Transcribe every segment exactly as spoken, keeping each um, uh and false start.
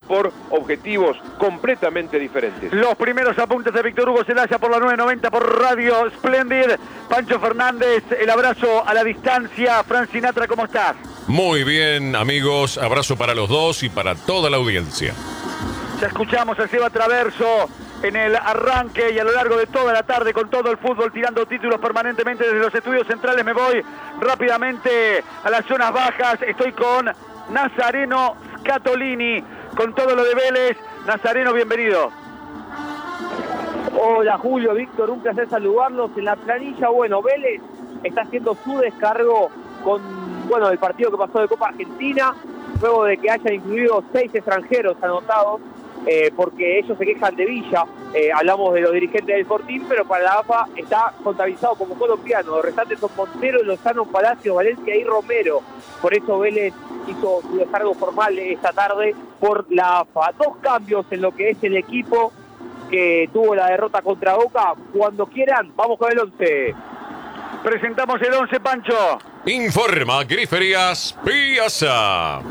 por objetivos completamente diferentes. Los primeros apuntes de Víctor Hugo Celaya por la nueve noventa por Radio Splendid. Pancho Fernández, el abrazo a la distancia. Fran Sinatra, ¿cómo estás? Muy bien, amigos. Abrazo para los dos y para toda la audiencia. Ya escuchamos a Seba Traverso en el arranque y a lo largo de toda la tarde con todo el fútbol tirando títulos permanentemente desde los estudios centrales. Me voy rápidamente a las zonas bajas. Estoy con Nazareno Scatolini con todo lo de Vélez. Nazareno, bienvenido. Hola Julio, Víctor, un placer saludarlos. En la planilla, bueno, Vélez está haciendo su descargo con, bueno, el partido que pasó de Copa Argentina, luego de que hayan incluido seis extranjeros anotados. Eh, porque ellos se quejan de Villa, eh, hablamos de los dirigentes del Fortín, pero para la A F A está contabilizado como colombiano. Los restantes son Montero, Lozano, Palacio, Valencia y Romero. Por eso Vélez hizo su descargo formal esta tarde por la A F A. Dos cambios en lo que es el equipo que tuvo la derrota contra Boca. Cuando quieran, vamos con el once. Presentamos el once, Pancho. Informa Griferías Piazza.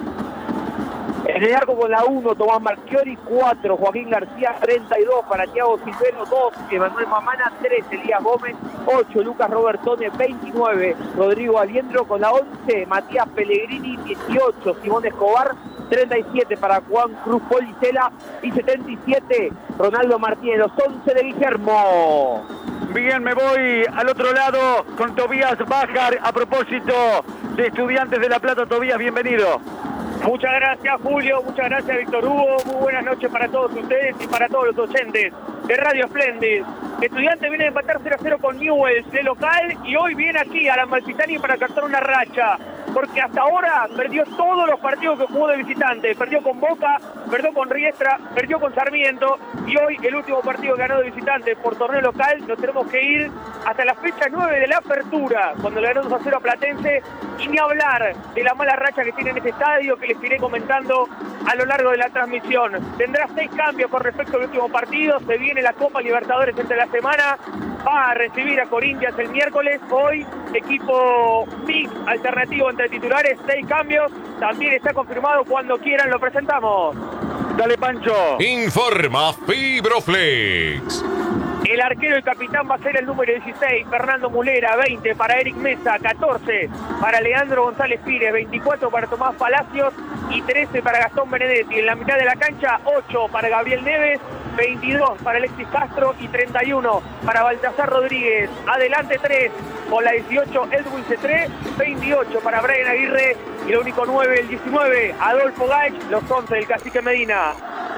En el arco con la uno, Tomás Marchiori, cuatro, Joaquín García, treinta y dos, para Thiago Silvero, dos, Emanuel Mamana, tres, Elías Gómez, ocho, Lucas Robertone, veintinueve, Rodrigo Aliendro, con la once, Matías Pellegrini, dieciocho, Simón Escobar, treinta y siete para Juan Cruz Policela y setenta y siete, Ronaldo Martínez, los once de Guillermo. Bien, me voy al otro lado con Tobías Bajar. A propósito de Estudiantes de La Plata, Tobías, bienvenido. Muchas gracias, Julio, muchas gracias, Víctor Hugo. Muy buenas noches para todos ustedes y para todos los oyentes de Radio Splendid. Estudiantes viene a empatar cero a cero con Newell's de local y hoy viene aquí a la Amalfitani para captar una racha, porque hasta ahora perdió todos los partidos que jugó de visitante. Perdió con Boca, perdió con Riestra, perdió con Sarmiento y hoy el último partido que ganó de visitante por torneo local. Nos tenemos que ir hasta la fecha nueve de la apertura, cuando le ganó dos a cero a Platense, y ni hablar de la mala racha que tiene en este estadio, que les iré comentando a lo largo de la transmisión. Tendrá seis cambios con respecto al último partido. Se viene la Copa Libertadores entre la semana. Va a recibir a Corinthians el miércoles. Hoy, equipo mix alternativo entre titulares, seis cambios. También está confirmado. Cuando quieran lo presentamos. Dale, Pancho. Informa Fibroflex. El arquero y capitán va a ser el número dieciséis, Fernando Mulera. Veinte para Eric Mesa, catorce para Leandro González Pires, veinticuatro para Tomás Palacios y trece para Gastón Benedetti. En la mitad de la cancha, ocho para Gabriel Neves, veintidós para Alexis Castro y treinta y uno para Baltasar Rodríguez. Adelante tres con la dieciocho, Edwin Cetré, veintiocho para Brian Aguirre y el único nueve, el diecinueve, Adolfo Gaich, los once del Cacique Medina.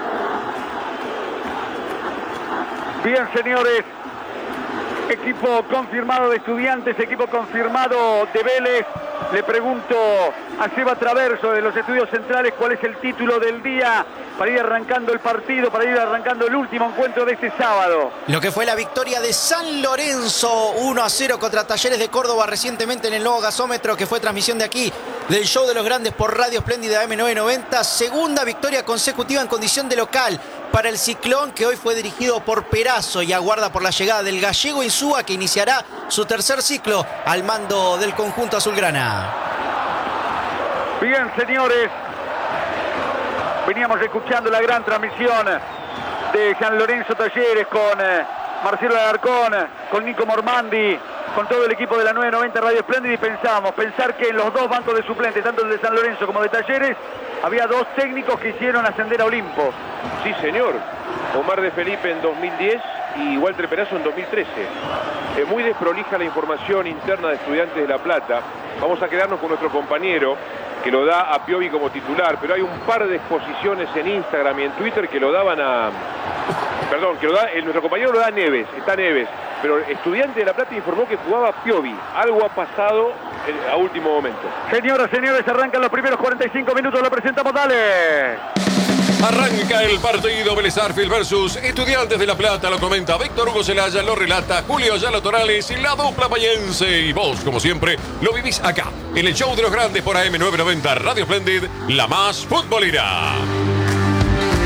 Bien, señores, equipo confirmado de Estudiantes, equipo confirmado de Vélez. Le pregunto a Seba Traverso de los Estudios Centrales cuál es el título del día para ir arrancando el partido, para ir arrancando el último encuentro de este sábado. Lo que fue la victoria de San Lorenzo uno a cero contra Talleres de Córdoba recientemente en el nuevo gasómetro, que fue transmisión de aquí del Show de los Grandes por Radio Splendid A M novecientos noventa. Segunda victoria consecutiva en condición de local para el Ciclón, que hoy fue dirigido por Perazo y aguarda por la llegada del gallego Insúa, que iniciará su tercer ciclo al mando del conjunto azulgrana. Bien, señores, veníamos escuchando la gran transmisión de San Lorenzo Talleres con eh, Marcelo Alarcón, con Nico Mormandi, con todo el equipo de la nueve noventa Radio Splendid, y pensábamos, pensar que en los dos bancos de suplentes, tanto el de San Lorenzo como de Talleres, había dos técnicos que hicieron ascender a Olimpo. Sí, señor. Omar de Felipe en dos mil diez y Walter Perazo en dos mil trece. Es muy desprolija la información interna de Estudiantes de La Plata. Vamos a quedarnos con nuestro compañero, que lo da a Piovi como titular, pero hay un par de exposiciones en Instagram y en Twitter que lo daban a... Perdón, que lo da, el, nuestro compañero lo da a Neves, está Neves, pero Estudiantes de La Plata informó que jugaba Piovi. Algo ha pasado a último momento. Señoras, señores, arrancan los primeros cuarenta y cinco minutos, lo presentamos, dale. Arranca el partido Vélez Sarsfield versus Estudiantes de La Plata. Lo comenta Víctor Hugo Celaya, lo relata Julio Ayala Torales y la dupla payense. Y vos, como siempre, lo vivís acá, en el Show de los Grandes por A M novecientos noventa Radio Splendid, la más futbolera.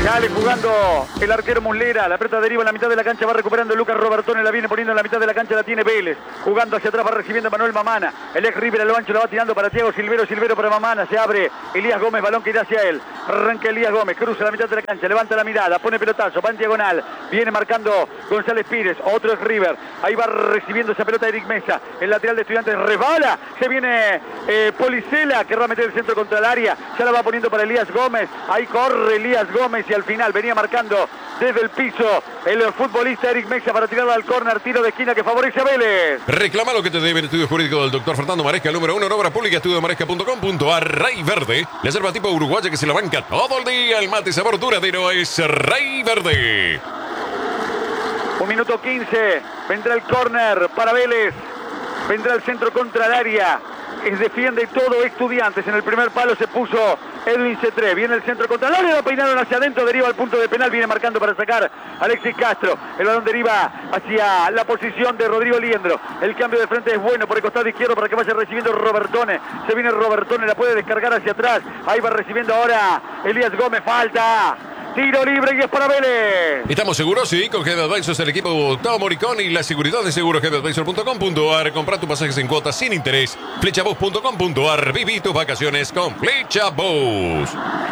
Sale jugando el arquero Muslera. La pelota deriva en la mitad de la cancha. Va recuperando Lucas Robertone. La viene poniendo en la mitad de la cancha. La tiene Vélez. Jugando hacia atrás. Va recibiendo Manuel Mamana. El ex River a lo ancho. La va tirando para Thiago Silvero. Silvero para Mamana. Se abre Elías Gómez. Balón que irá hacia él. Arranca Elías Gómez. Cruza la mitad de la cancha. Levanta la mirada. Pone pelotazo. Va en diagonal. Viene marcando González Pires. Otro ex River. Ahí va recibiendo esa pelota Eric Mesa. El lateral de Estudiantes resbala. Se viene eh, Policela. Querrá meter el centro contra el área. Ya la va poniendo para Elías Gómez. Ahí corre Elías Gómez. Y al final venía marcando desde el piso el futbolista Eric Mesa para tirarla al córner, tiro de esquina que favorece a Vélez. Reclama lo que te debe el estudio jurídico del doctor Fernando Maresca, el número uno en obra pública, estudio maresca punto com punto a r. Rey Verde, la yerba tipo uruguaya que se la banca todo el día. El mate sabor duradero es Rey Verde. Un minuto quince, vendrá el córner para Vélez, vendrá el centro contra el área. Es defiende todo Estudiantes. En el primer palo se puso Edwin Cetré. Viene el centro contra el área. Lo peinaron hacia adentro. Deriva al punto de penal. Viene marcando para sacar Alexis Castro. El balón deriva hacia la posición de Rodrigo Liendro. El cambio de frente es bueno por el costado izquierdo para que vaya recibiendo Robertone. Se viene Robertone. La puede descargar hacia atrás. Ahí va recibiendo ahora Elías Gómez. Falta. Tiro libre y es para Vélez. ¿Estamos seguros? Sí, con Head Advisors, el equipo Gustavo Moricón y la seguridad de seguros head advisor punto com punto a r. Compra tus pasajes en cuotas sin interés. Flechabus punto com punto a r. Viví tus vacaciones con Flechabus.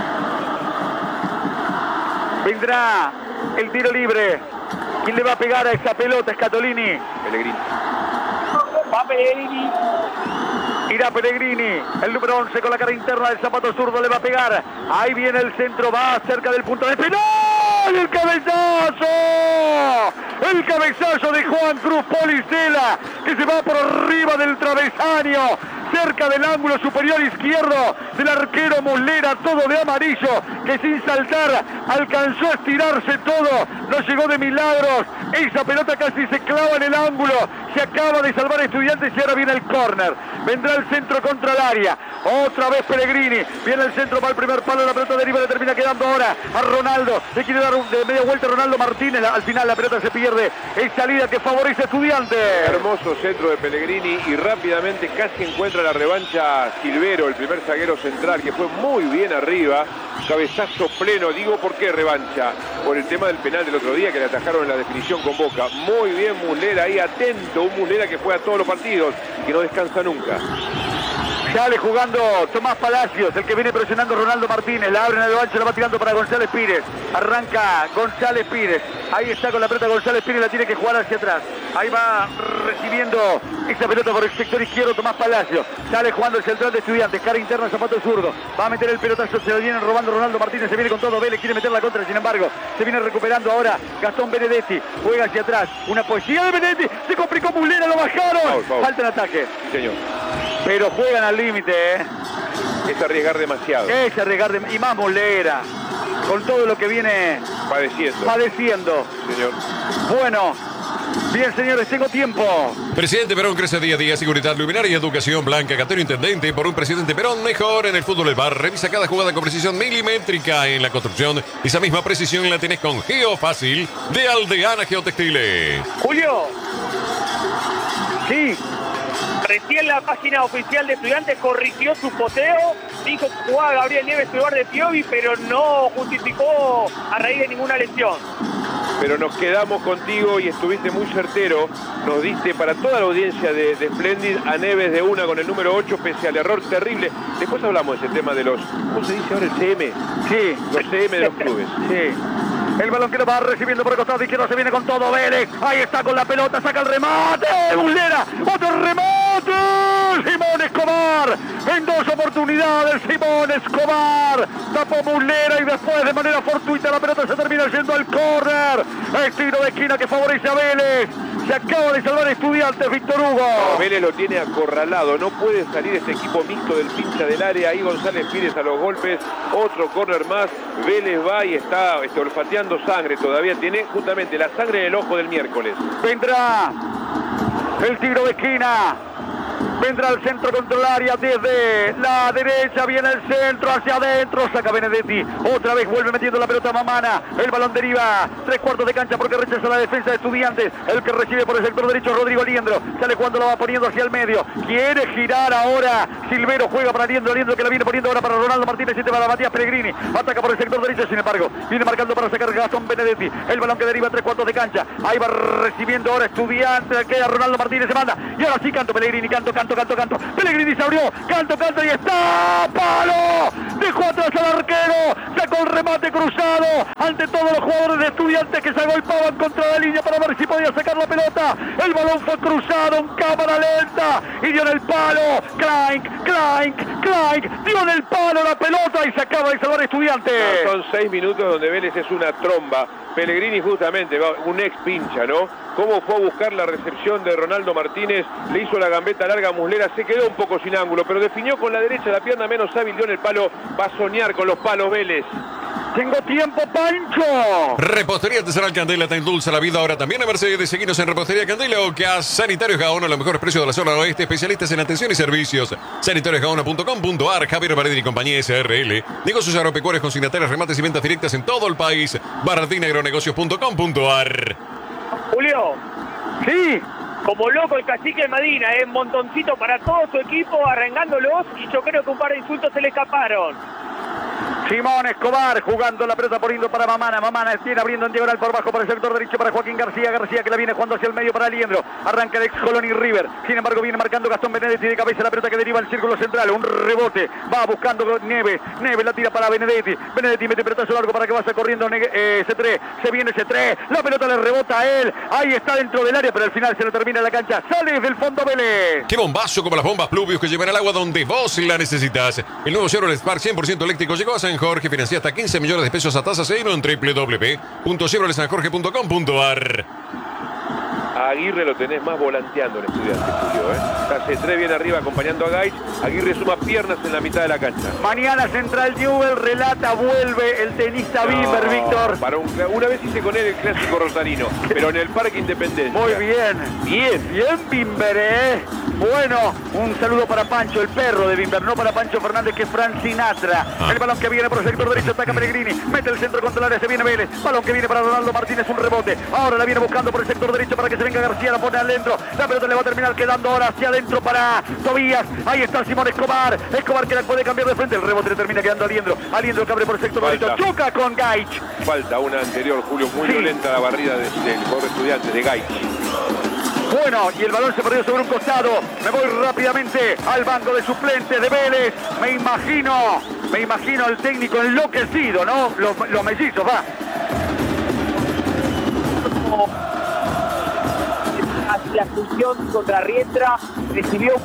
Vendrá el tiro libre. ¿Quién le va a pegar a esa pelota? Scatolini. Pellegrini. Va Pellegrini. Irá Pellegrini, el número once con la cara interna del zapato zurdo, le va a pegar. Ahí viene el centro, va cerca del punto de penal. ¡El cabezazo! El cabezazo de Juan Cruz Policela, que se va por arriba del travesaño, cerca del ángulo superior izquierdo del arquero Muslera, todo de amarillo, que sin saltar alcanzó a estirarse todo, no llegó de milagros. Esa pelota casi se clava en el ángulo. Se acaba de salvar Estudiantes y ahora viene el córner. Vendrá el centro contra el área. Otra vez Pellegrini. Viene el centro para el primer palo. La pelota deriva, le termina quedando ahora a Ronaldo. Le quiere dar un, de media vuelta a Ronaldo Martínez. Al final la pelota se pierde. Es salida que favorece a Estudiantes. Hermoso centro de Pellegrini y rápidamente casi encuentra la revancha Silvero, el primer zaguero central, que fue muy bien arriba. Cabezazo pleno. Digo, ¿por qué revancha? Por el tema del penal del otro día que le atajaron en la definición con Boca. Muy bien Muslera ahí, atento. Un Muslera que fue a todos los partidos, que no descansa nunca. Sale jugando Tomás Palacios, el que viene presionando Ronaldo Martínez. La abre en el ancho, la va tirando para González Pires. Arranca González Pires. Ahí está con la pelota González Pires, la tiene que jugar hacia atrás. Ahí va recibiendo esa pelota por el sector izquierdo Tomás Palacios. Sale jugando el central de Estudiantes, cara interna, zapato zurdo. Va a meter el pelotazo, se lo viene robando Ronaldo Martínez. Se viene con todo, Vélez quiere meter la contra, sin embargo, se viene recuperando ahora Gastón Benedetti. Juega hacia atrás, una poesía de Benedetti. Se complicó Muslera, lo bajaron. Foul, foul. Falta en ataque. Sí, señor. Pero juegan al límite, ¿eh? Es arriesgar demasiado. Es arriesgar demasiado. Y más Muslera, con todo lo que viene padeciendo. Padeciendo. Señor. Bueno, bien, señores, tengo tiempo. Presidente Perón crece día a día. Seguridad, luminaria, educación, Blanca Catero, intendente. Por un presidente Perón mejor en el fútbol del bar. Revisa cada jugada con precisión milimétrica en la construcción. Esa misma precisión la tenés con Geofácil de Aldeana Geotextiles. Julio. Sí. Recién la página oficial de Estudiantes corrigió su poteo, dijo que jugaba Gabriel Nieves en lugar de Piovi, pero no justificó a raíz de ninguna lesión. Pero nos quedamos contigo y estuviste muy certero. Nos diste para toda la audiencia de, de Splendid a Neves de una con el número ocho, pese al error terrible. Después hablamos de ese tema de los, ¿cómo se dice ahora? El C M. Sí. Los C M de los clubes. Sí. El balón que lo va recibiendo por el costado izquierdo, se viene con todo Vélez. Ahí está con la pelota, saca el remate. Muslera, otro remate. Simón Escobar. En dos oportunidades, Simón Escobar. Tapó Muslera y después de manera fortuita la pelota se termina yendo al córner. El tiro de esquina que favorece a Vélez. Se acaba de salvar Estudiantes, Víctor Hugo. No, Vélez lo tiene acorralado. No puede salir este equipo mixto del pincha del área. Ahí González Pires a los golpes. Otro córner más. Vélez va y está este, olfateando sangre. Todavía tiene justamente la sangre en el ojo del miércoles. Vendrá el tiro de esquina. Vendrá el centro contra el área desde la derecha. Viene el centro hacia adentro. Saca Benedetti. Otra vez vuelve metiendo la pelota Mamana. El balón deriva. Tres cuartos de cancha porque rechaza la defensa de Estudiantes. El que recibe por el sector derecho Rodrigo Liendro. Sale cuando lo va poniendo hacia el medio. Quiere girar ahora. Silvero juega para Liendro. Liendro que la viene poniendo ahora para Ronaldo Martínez. Siete para Matías Pellegrini. Ataca por el sector derecho. Sin embargo, viene marcando para sacar Gastón Benedetti. El balón que deriva tres cuartos de cancha. Ahí va recibiendo ahora Estudiantes. Queda Ronaldo Martínez. Se manda. Y ahora sí canto Pellegrini. Canto, canto, canto, canto. Pellegrini se abrió. Canto, canto y está. ¡Palo! Dejó atrás al arquero. Sacó el remate cruzado. Ante todos los jugadores de Estudiantes que se agolpaban contra la línea para ver si podía sacar la pelota. El balón fue cruzado en cámara lenta. Y dio en el palo. Clank, clank, clank. Dio en el palo la pelota y se acaba de salvar Estudiantes. No, son seis minutos donde Vélez es una tromba. Pellegrini justamente, un ex pincha, ¿no? Cómo fue a buscar la recepción de Ronaldo Martínez, le hizo la gambeta larga a Muslera, se quedó un poco sin ángulo, pero definió con la derecha, la pierna menos hábil, dio en el palo, va a soñar con los palos Vélez. Tengo tiempo, Pancho. Repostería Artesanal Candela te endulza la vida ahora también a Mercedes. Seguinos en Repostería Candela o que a Sanitarios Gaona, los mejores precios de la zona oeste, especialistas en atención y servicios. sanitarios gaona punto com punto ar, Javier Paredes y compañía S R L. Negocios agropecuarios, consignatarias, remates y ventas directas en todo el país. Baratinagronegocios punto com punto ar. Julio. Sí. Como loco el cacique de Medina, ¿eh? Un montoncito para todo su equipo, arrengándolos, y yo creo que un par de insultos se le escaparon. Simón Escobar jugando la pelota poniendo para Mamana. Mamana tiene abriendo en diagonal por bajo para el sector derecho para Joaquín García. García que la viene jugando hacia el medio para Liendro. Arranca el ex Colón y River. Sin embargo viene marcando Gastón Benedetti de cabeza la pelota que deriva al círculo central. Un rebote. Va buscando Neves. Neves la tira para Benedetti. Benedetti mete pelotazo largo para que vaya corriendo eh, C tres. Se viene C tres. La pelota le rebota a él. Ahí está dentro del área, pero al final se lo termina la cancha. Sale desde el fondo Vélez. Qué bombazo como las bombas Pluvius que llevan el agua donde vos la necesitas. El nuevo Chevrolet Spark cien por ciento eléctrico llegó a San Jorge. Financia hasta quince millones de pesos a tasa cero en doble u doble u doble u punto chevrolet san jorge punto com punto ar. A Aguirre lo tenés más volanteando en Estudiantes, Julio, ¿eh? Está C tres bien arriba acompañando a Gaich. Aguirre suma piernas en la mitad de la cancha. Mañana Central Newell relata, vuelve el tenista no, Bimber, Víctor. Para un, una vez hice con él el clásico rosarino, pero en el Parque Independencia. Muy bien. Bien. Bien, Bimber, ¿eh? Bueno, un saludo para Pancho, el perro de Bimber, no para Pancho Fernández, que es Frank Sinatra. Ah. El balón que viene por el sector derecho, ataca Pellegrini, mete el centro contra el área, se viene Vélez. Balón que viene para Ronaldo Martínez, un rebote. Ahora la viene buscando por el sector derecho para que se venga García, la pone adentro. La pelota le va a terminar quedando ahora hacia adentro para Tobías. Ahí está Simón Escobar. Escobar que la puede cambiar de frente. El rebote le termina quedando a Liendro. A Liendro que abre por el sector Falta. derecho. Choca con Gaich. Falta una anterior, Julio, muy sí. violenta la barrida del de, jugador estudiante de Gaich. Bueno, y el balón se perdió sobre un costado. Me voy rápidamente al banco de suplentes de Vélez. Me imagino, me imagino el técnico enloquecido, ¿no? Los, los mellizos, va. La expulsión contra Riestra recibió.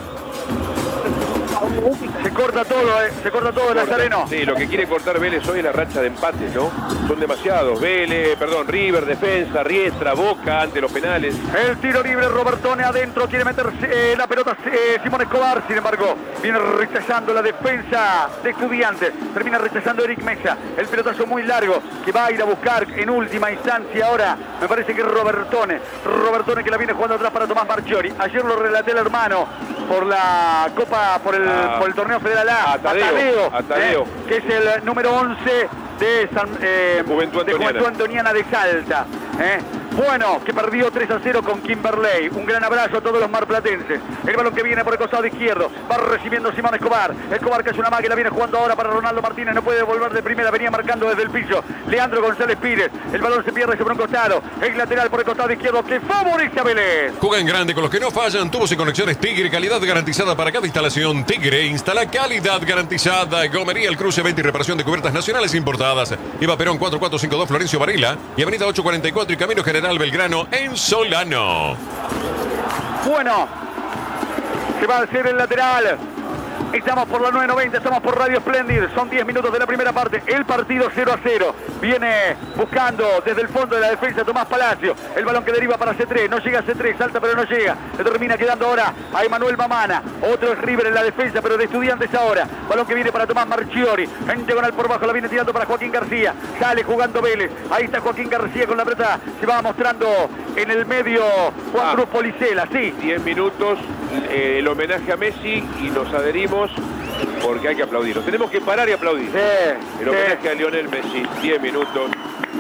Se corta todo, eh. se corta todo el Nazareno. Sí, lo que quiere cortar Vélez hoy es la racha de empate, ¿no? Son demasiados. Vélez, perdón, River, defensa, Riestra, Boca ante los penales. El tiro libre, Robertone adentro, quiere meter eh, la pelota eh, Simón Escobar, sin embargo, viene rechazando la defensa de Estudiantes. Termina rechazando Eric Mesa. El pelotazo muy largo que va a ir a buscar en última instancia ahora. Me parece que es Robertone. Robertone que la viene jugando atrás para Tomás Marchiori. Ayer lo relaté al hermano por la Copa, por el, ah, por el torneo federal A, a Tadeo, a Tadeo, a Tadeo. Eh, que es el número once de, San, eh, Juventud, de Juventud Antoniana de Salta. Eh. Bueno, que perdió tres a cero con Kimberley. Un gran abrazo a todos los marplatenses. El balón que viene por el costado izquierdo. Va recibiendo Simón Escobar. Escobar que es una máquina, viene jugando ahora para Ronaldo Martínez. No puede volver de primera, venía marcando desde el piso. Leandro González Pires. El balón se pierde sobre un costado. El lateral por el costado izquierdo que favorece a Vélez. Juega en grande con los que no fallan. Tubos y conexiones Tigre. Calidad garantizada para cada instalación. Tigre instala calidad garantizada. Gomería El Cruce, venta y reparación de cubiertas nacionales importadas. Iba Perón cuatro cuatro cinco dos Florencio Varela. Y Avenida ocho cuarenta y cuatro y Camino General Belgrano en Solano. Bueno, se va a hacer el lateral. Estamos por la nueve noventa, estamos por Radio Splendid. Son diez minutos de la primera parte. El partido cero a cero. Viene buscando desde el fondo de la defensa Tomás Palacio. El balón que deriva para C tres. No llega a C tres, salta pero no llega. Le termina quedando ahora a Emanuel Mamana. Otro es River en la defensa, pero de Estudiantes ahora. Balón que viene para Tomás Marchiori. En diagonal por bajo la viene tirando para Joaquín García. Sale jugando Vélez. Ahí está Joaquín García con la pelota. Se va mostrando en el medio Juan ah, Cruz Policela. Sí. diez minutos eh, el homenaje a Messi y nos adherimos porque hay que aplaudir. Nos tenemos que parar y aplaudir. Sí, el homenaje sí. a Lionel Messi, diez minutos.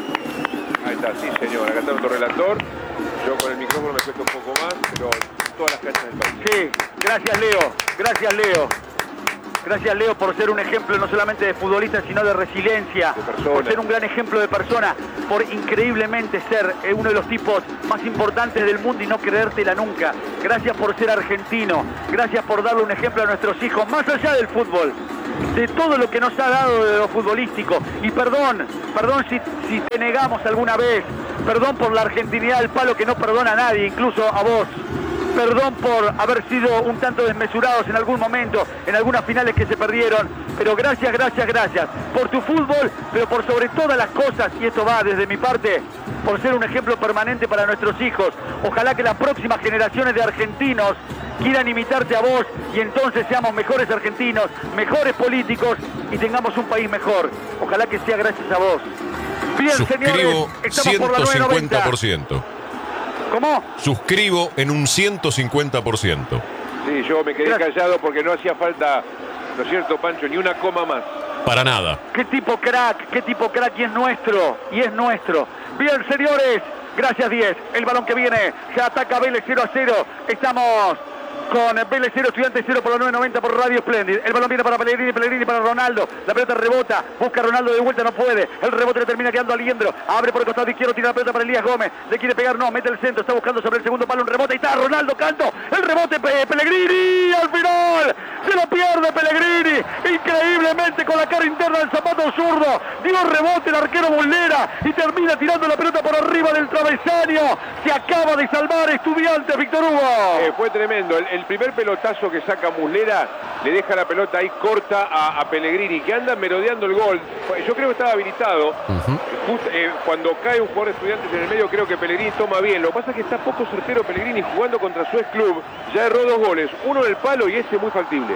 Ahí está, sí señor, acá está nuestro relator. Yo con el micrófono me cuesta un poco más, pero todas las canchas del país. Sí, gracias Leo, gracias Leo. Gracias Leo por ser un ejemplo no solamente de futbolista, sino de resiliencia, de persona. Por ser un gran ejemplo de persona, por increíblemente ser eh, uno de los tipos más importantes del mundo y no creértela nunca. Gracias por ser argentino, gracias por darle un ejemplo a nuestros hijos, más allá del fútbol, de todo lo que nos ha dado de lo futbolístico. Y perdón, perdón si, si te negamos alguna vez, perdón por la argentinidad del palo que no perdona a nadie, incluso a vos. Perdón por haber sido un tanto desmesurados en algún momento, en algunas finales que se perdieron, pero gracias, gracias, gracias por tu fútbol, pero por sobre todas las cosas, y esto va desde mi parte, por ser un ejemplo permanente para nuestros hijos. Ojalá que las próximas generaciones de argentinos quieran imitarte a vos y entonces seamos mejores argentinos, mejores políticos y tengamos un país mejor. Ojalá que sea gracias a vos. Bien, Suscribo señores, estamos por la ciento cincuenta nueve por ciento. ¿Cómo? Suscribo en un ciento cincuenta por ciento. Sí, yo me quedé Gracias. callado porque no hacía falta, ¿no es cierto, Pancho? Ni una coma más. Para nada. Qué tipo crack, qué tipo crack y es nuestro, y es nuestro. Bien, señores, gracias diez. El balón que viene, se ataca Vélez cero a cero. Estamos con Vélez cero, Estudiantes cero por la nueve noventa por Radio Splendid. El balón viene para Pellegrini, Pellegrini para Ronaldo. La pelota rebota, busca a Ronaldo de vuelta, no puede. El rebote le termina quedando a Liendro. Abre por el costado izquierdo, tira la pelota para Elías Gómez. Le quiere pegar, no, mete el centro, está buscando sobre el segundo palo un rebote. Ahí está Ronaldo, Canto. El rebote, Pe Pellegrini, al final. Se lo pierde Pellegrini. Increíblemente con la cara interna del zapato zurdo. Dio rebote el arquero Muslera y termina tirando la pelota por arriba del travesaño. Se acaba de salvar Estudiantes, Víctor Hugo. Eh, fue tremendo. El, el primer pelotazo que saca Muslera le deja la pelota ahí corta a, a Pellegrini, que anda merodeando el gol. Yo creo que estaba habilitado. Uh-huh. Just, eh, cuando cae un jugador de Estudiantes en el medio, creo que Pellegrini toma bien. Lo que pasa es que está poco certero Pellegrini jugando contra su ex club. Ya erró dos goles, uno en el palo y ese muy factible.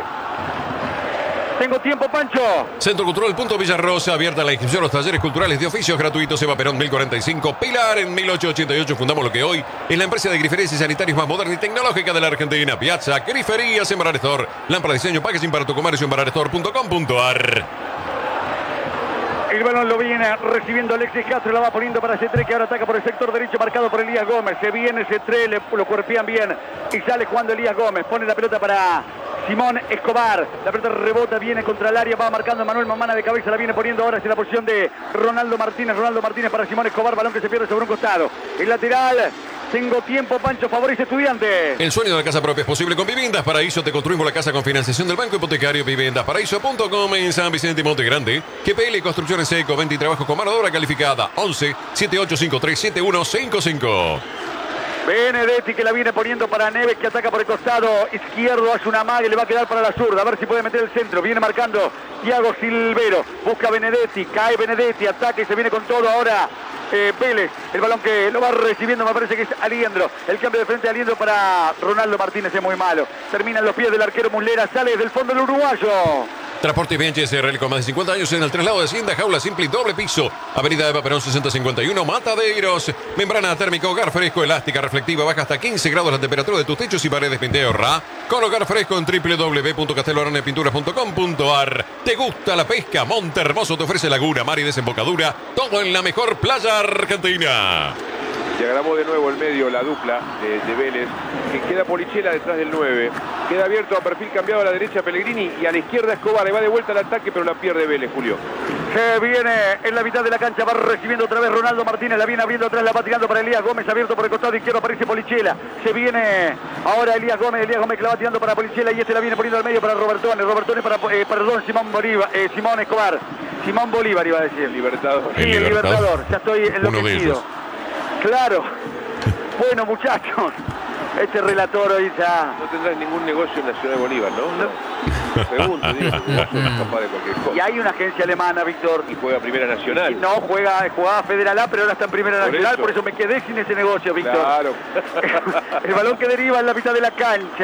Tengo tiempo, Pancho. Centro Cultural Punto Villarrosa, abierta la inscripción a los talleres culturales de oficios gratuitos. Eva Perón mil cuarenta y cinco, Pilar en mil ochocientos ochenta y ocho. Fundamos lo que hoy es la empresa de griferías y sanitarios más moderna y tecnológica de la Argentina. Piazza, Griferías en Barar Store. Lámpara de diseño, packaging para tu comercio en barar store punto com punto ar. El balón lo viene recibiendo Alexis Castro, la va poniendo para Cetré, que ahora ataca por el sector derecho, marcado por Elías Gómez. Se viene Cetré, le, lo cuerpean bien y sale jugando Elías Gómez. Pone la pelota para Simón Escobar. La pelota rebota, viene contra el área, va marcando Manuel Mamana de cabeza, la viene poniendo ahora hacia la posición de Ronaldo Martínez. Ronaldo Martínez para Simón Escobar, balón que se pierde sobre un costado. El lateral. Tengo tiempo, Pancho, favorece Estudiantes. El sueño de la casa propia es posible con Viviendas Paraíso. Te construimos la casa con financiación del Banco Hipotecario. Viviendas Paraíso punto com en San Vicente y Monte Grande. G P L Construcciones Seco, venta y trabajo con mano de obra calificada. once, setenta y ocho cincuenta y tres, setenta y uno cincuenta y cinco. Benedetti que la viene poniendo para Neves, que ataca por el costado izquierdo, hace una maga y le va a quedar para la zurda, a ver si puede meter el centro. Viene marcando Thiago Silvero, busca Benedetti, cae Benedetti, ataca y se viene con todo ahora eh, Vélez. El balón que lo va recibiendo me parece que es Aliendro. El cambio de frente de Aliendro para Ronaldo Martínez es muy malo. Termina en los pies del arquero Muslera, sale desde el fondo el uruguayo. Transporte B H S R L con más de cincuenta años en el traslado de Hacienda, jaula simple y doble piso. Avenida Eva Perón sesenta cincuenta y uno, Mataderos. Membrana térmica, hogar fresco, elástica, reflectiva, baja hasta quince grados la temperatura de tus techos y paredes. Pinteo Ra con hogar fresco en w w w punto casteloaranepinturas punto com punto ar. ¿Te gusta la pesca? Monte Hermoso te ofrece laguna, mar y desembocadura. Todo en la mejor playa argentina. Diagramó de nuevo el medio, la dupla de, de Vélez, que queda Polichela detrás del nueve. Queda abierto a perfil cambiado a la derecha Pellegrini y a la izquierda Escobar. Le va de vuelta al ataque, pero la pierde Vélez, Julio. Se viene en la mitad de la cancha, va recibiendo otra vez Ronaldo Martínez, la viene abriendo atrás, la va tirando para Elías Gómez, abierto por el costado izquierdo, aparece Polichela. Se viene ahora Elías Gómez, Elías Gómez que la va tirando para Polichela y este la viene poniendo al medio para Robertone. Robertone para, eh, perdón, Simón Bolívar, eh, Simón Escobar. Simón Bolívar iba a decir. El Libertador. Sí, el, el Libertador. Libertador, ya estoy enloquecido. Claro. Bueno, muchachos, este relator hoy ya... No tendrás ningún negocio en la ciudad de Bolívar, ¿no? No. Pregunto, digo, no sos capaz de cualquier cosa. Y hay una agencia alemana, Víctor. Y juega Primera Nacional. No, juega, jugaba Federal A, pero ahora está en Primera Por Nacional, eso. por eso me quedé sin ese negocio, Víctor. Claro. El balón que deriva en la mitad de la cancha.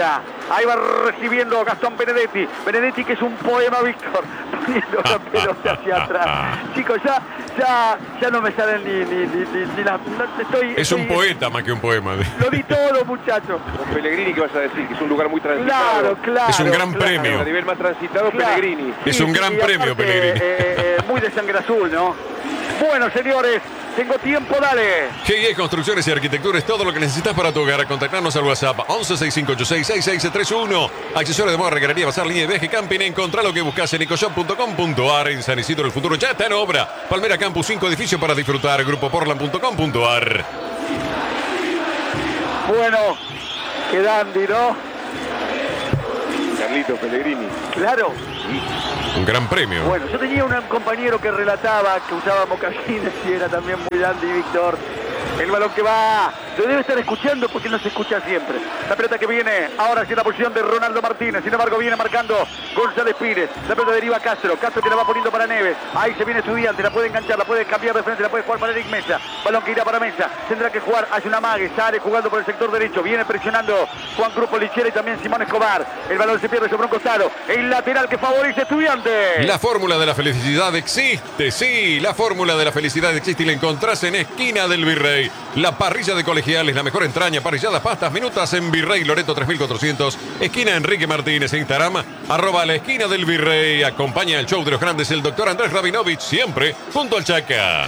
Ahí va recibiendo Gastón Benedetti. Benedetti, que es un poema, Víctor, poniendo la pelota hacia atrás. Chicos, ya, ya, ya no me salen ni, ni, ni, ni, ni la... No, estoy, es estoy, un poeta más que un poema. Lo di todo, muchachos. Con Pellegrini, ¿qué vas a decir? Que es un lugar muy transitado. Claro, claro. Es un gran claro. premio. A nivel más transitado, Claro. Pellegrini. Es Sí, un gran y premio, aparte, Pellegrini. Eh, eh, muy de sangre azul, ¿no? Bueno, señores, tengo tiempo, dale. G I E Construcciones y Arquitectura es todo lo que necesitas para tu hogar. Contactarnos al WhatsApp once sesenta y cinco ochenta y seis sesenta y seis treinta y uno. Accesorios de moda, regarería, bazar, línea de viaje, camping. Encontrá lo que buscas en ecoshop punto com punto ar. En San Isidro, el futuro ya está en obra. Palmera Campus, cinco edificios para disfrutar. Grupo portland punto com punto ar. Bueno, qué dandy, ¿no? Carlito Pellegrini. Claro. Un gran premio. Bueno, yo tenía un compañero que relataba que usaba mocasines y era también muy dandy, Víctor. El balón que va, lo debe estar escuchando porque no se escucha siempre. La pelota que viene ahora hacia la posición de Ronaldo Martínez. Sin embargo, viene marcando González Pires. La pelota deriva a Castro. Castro que la va poniendo para Neves. Ahí se viene Estudiante. La puede enganchar, la puede cambiar de frente, la puede jugar para Eric Mesa. Balón que irá para Mesa. Tendrá que jugar hacia una mague. Sale jugando por el sector derecho. Viene presionando Juan Cruz Polichera y también Simón Escobar. El balón se pierde sobre un costado. El lateral que favorece Estudiante. La fórmula de la felicidad existe, sí, la fórmula de la felicidad existe y la encontrás en Esquina del Virrey. La parrilla de Colegiales, la mejor entraña, parrilladas, pastas, minutas en Virrey Loreto tres mil cuatrocientos. Esquina Enrique Martínez, Instagram, arroba la esquina del Virrey. Acompaña el show de los grandes el doctor Andrés Rabinovich, siempre junto al Chaca.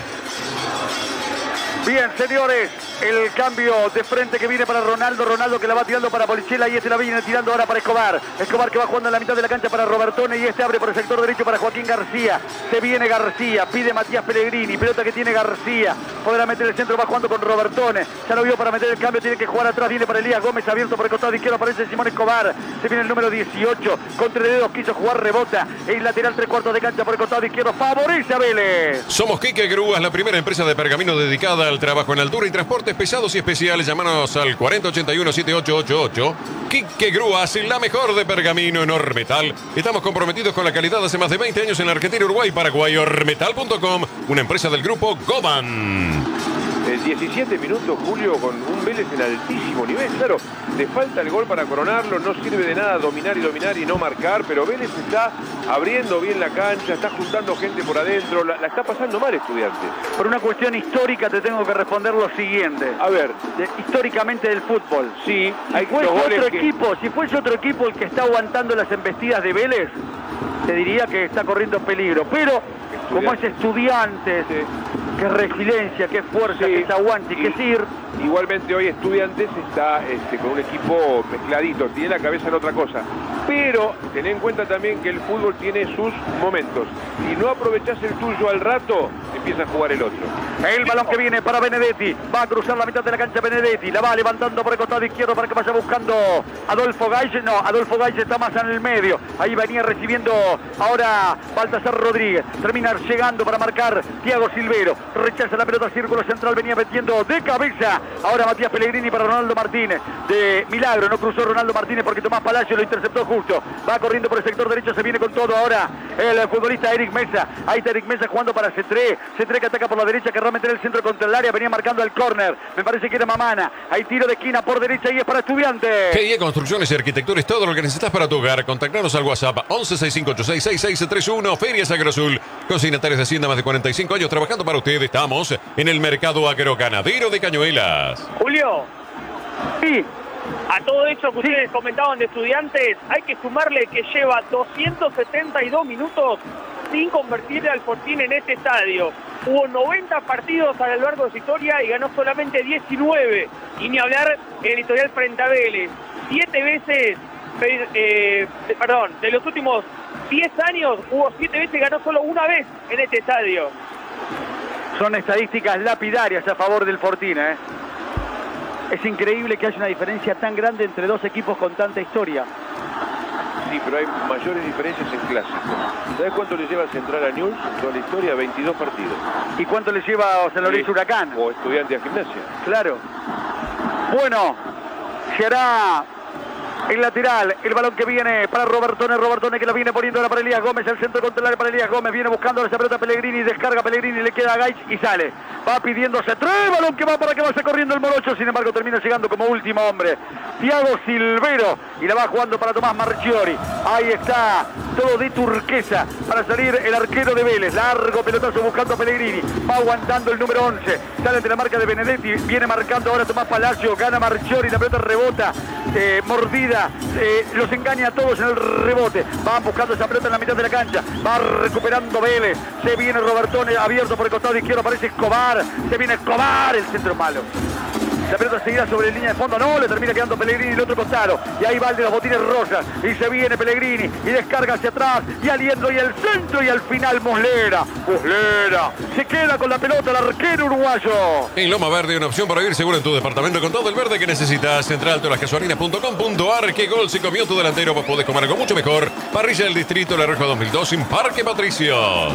Bien, señores, el cambio de frente que viene para Ronaldo. Ronaldo que la va tirando para Polichela y este la viene tirando ahora para Escobar. Escobar que va jugando en la mitad de la cancha para Robertone y este abre por el sector derecho para Joaquín García. Se viene García, pide Matías Pellegrini, pelota que tiene García. Podrá meter el centro, va jugando con Robertone. Ya lo vio para meter el cambio, tiene que jugar atrás, viene para Elías Gómez, abierto por el costado izquierdo, aparece Simón Escobar. Se viene el número dieciocho, con tres dedos quiso jugar, rebota. El lateral tres cuartos de cancha por el costado izquierdo, favorece a Vélez. Somos Quique Grúas, la primera empresa de pergamino dedicada al trabajo en altura y transportes pesados y especiales. Llámanos al cuarenta ochenta y uno setenta y ocho ochenta y ocho. Quique Grúas, la mejor de pergamino en Ormetal. Estamos comprometidos con la calidad hace más de veinte años en la Argentina, Uruguay y Paraguay. Ormetal punto com, una empresa del grupo Goban. Eh, diecisiete minutos, Julio, con un Vélez en altísimo nivel. Claro, le falta el gol para coronarlo, no sirve de nada dominar y dominar y no marcar, pero Vélez está abriendo bien la cancha, está juntando gente por adentro, la, la está pasando mal Estudiantes. Por una cuestión histórica te tengo que responder lo siguiente. A ver, De- históricamente del fútbol. sí, Si hay fuese los goles otro que- equipo, si fuese otro equipo el que está aguantando las embestidas de Vélez, te diría que está corriendo peligro. Pero como es Estudiantes, Sí. que es resiliencia, que es fuerza, Sí. que es aguante y que es ir. Igualmente hoy Estudiantes está este, con un equipo mezcladito, tiene la cabeza en otra cosa. Pero ten en cuenta también que el fútbol tiene sus momentos. Si no aprovechás el tuyo al rato, empieza a jugar el otro. El balón que viene para Benedetti, va a cruzar la mitad de la cancha Benedetti, la va levantando por el costado izquierdo para que vaya buscando Adolfo Galle. No, Adolfo Galle está más en el medio. Ahí venía recibiendo ahora Baltasar Rodríguez. Termina llegando para marcar Thiago Silvero. Rechaza la pelota al círculo central, venía metiendo de cabeza. Ahora Matías Pellegrini para Ronaldo Martínez. De milagro, no cruzó Ronaldo Martínez porque Tomás Palacio lo interceptó justo. Va corriendo por el sector derecho, se viene con todo ahora el futbolista Eric Mesa. Ahí está Eric Mesa jugando para Cetré. Cetré que ataca por la derecha, querrá meter el centro contra el área. Venía marcando el córner. Me parece que era Mamana. Hay tiro de esquina por derecha y es para Estudiantes. G I E Construcciones y Arquitectura es todo lo que necesitas para tu hogar. Contactarnos al WhatsApp once sesenta y cinco ochenta y seis sesenta y seis treinta y uno. Ferias Agrozul. Consignatarios de Hacienda, más de cuarenta y cinco años trabajando para usted. Estamos en el mercado agroganadero de Cañuelas. Julio, Sí. a todo eso que ustedes comentaban de Estudiantes, hay que sumarle que lleva doscientos setenta y dos minutos sin convertirle al Fortín en este estadio. Hubo noventa partidos a lo largo de su historia y ganó solamente diecinueve. Y ni hablar el historial frente a Vélez. Siete veces, eh, perdón, de los últimos diez años, hubo siete veces y ganó solo una vez en este estadio. Son estadísticas lapidarias a favor del Fortín, ¿eh? Es increíble que haya una diferencia tan grande entre dos equipos con tanta historia. Sí, pero hay mayores diferencias en clásicos. ¿Sabes cuánto le lleva Central a News? Toda la historia, veintidós partidos. ¿Y cuánto le lleva a San Lorenzo Sí. Huracán? O Estudiante a Gimnasia. Claro. Bueno, se hará el lateral, el balón que viene para Robertone, Robertone que la viene poniendo ahora para Elías Gómez, el centro contra el área para Elías Gómez, viene buscando esa pelota Pellegrini, descarga Pellegrini, le queda a Gaich y sale, va pidiéndose tres, balón que va para que vaya corriendo el Morocho, sin embargo termina llegando como último hombre, Thiago Silvero, y la va jugando para Tomás Marchiori, ahí está, todo de turquesa, para salir el arquero de Vélez, largo pelotazo buscando a Pellegrini, va aguantando el número once, sale de la marca de Benedetti, viene marcando ahora Tomás Palacio, gana Marchiori, la pelota rebota, eh, mordida, eh, los engaña a todos en el rebote, van buscando esa pelota en la mitad de la cancha, va recuperando Vélez, se viene Robertone abierto por el costado izquierdo, aparece Escobar, se viene Escobar, el centro malo. La pelota seguirá sobre la línea de fondo, no, le termina quedando Pellegrini el otro costado, y ahí va el de los botines rosas, y se viene Pellegrini, y descarga hacia atrás, y aliendo y el centro, y al final Muslera, Muslera, se queda con la pelota el arquero uruguayo. En Loma Verde, una opción para vivir seguro en tu departamento con todo el verde que necesitas. Central Todas las Casuarinas punto com punto ar. ¿Qué gol se comió tu delantero? Vos podés comer algo mucho mejor. Parrilla del Distrito La Roja dos mil dos en Parque Patricio.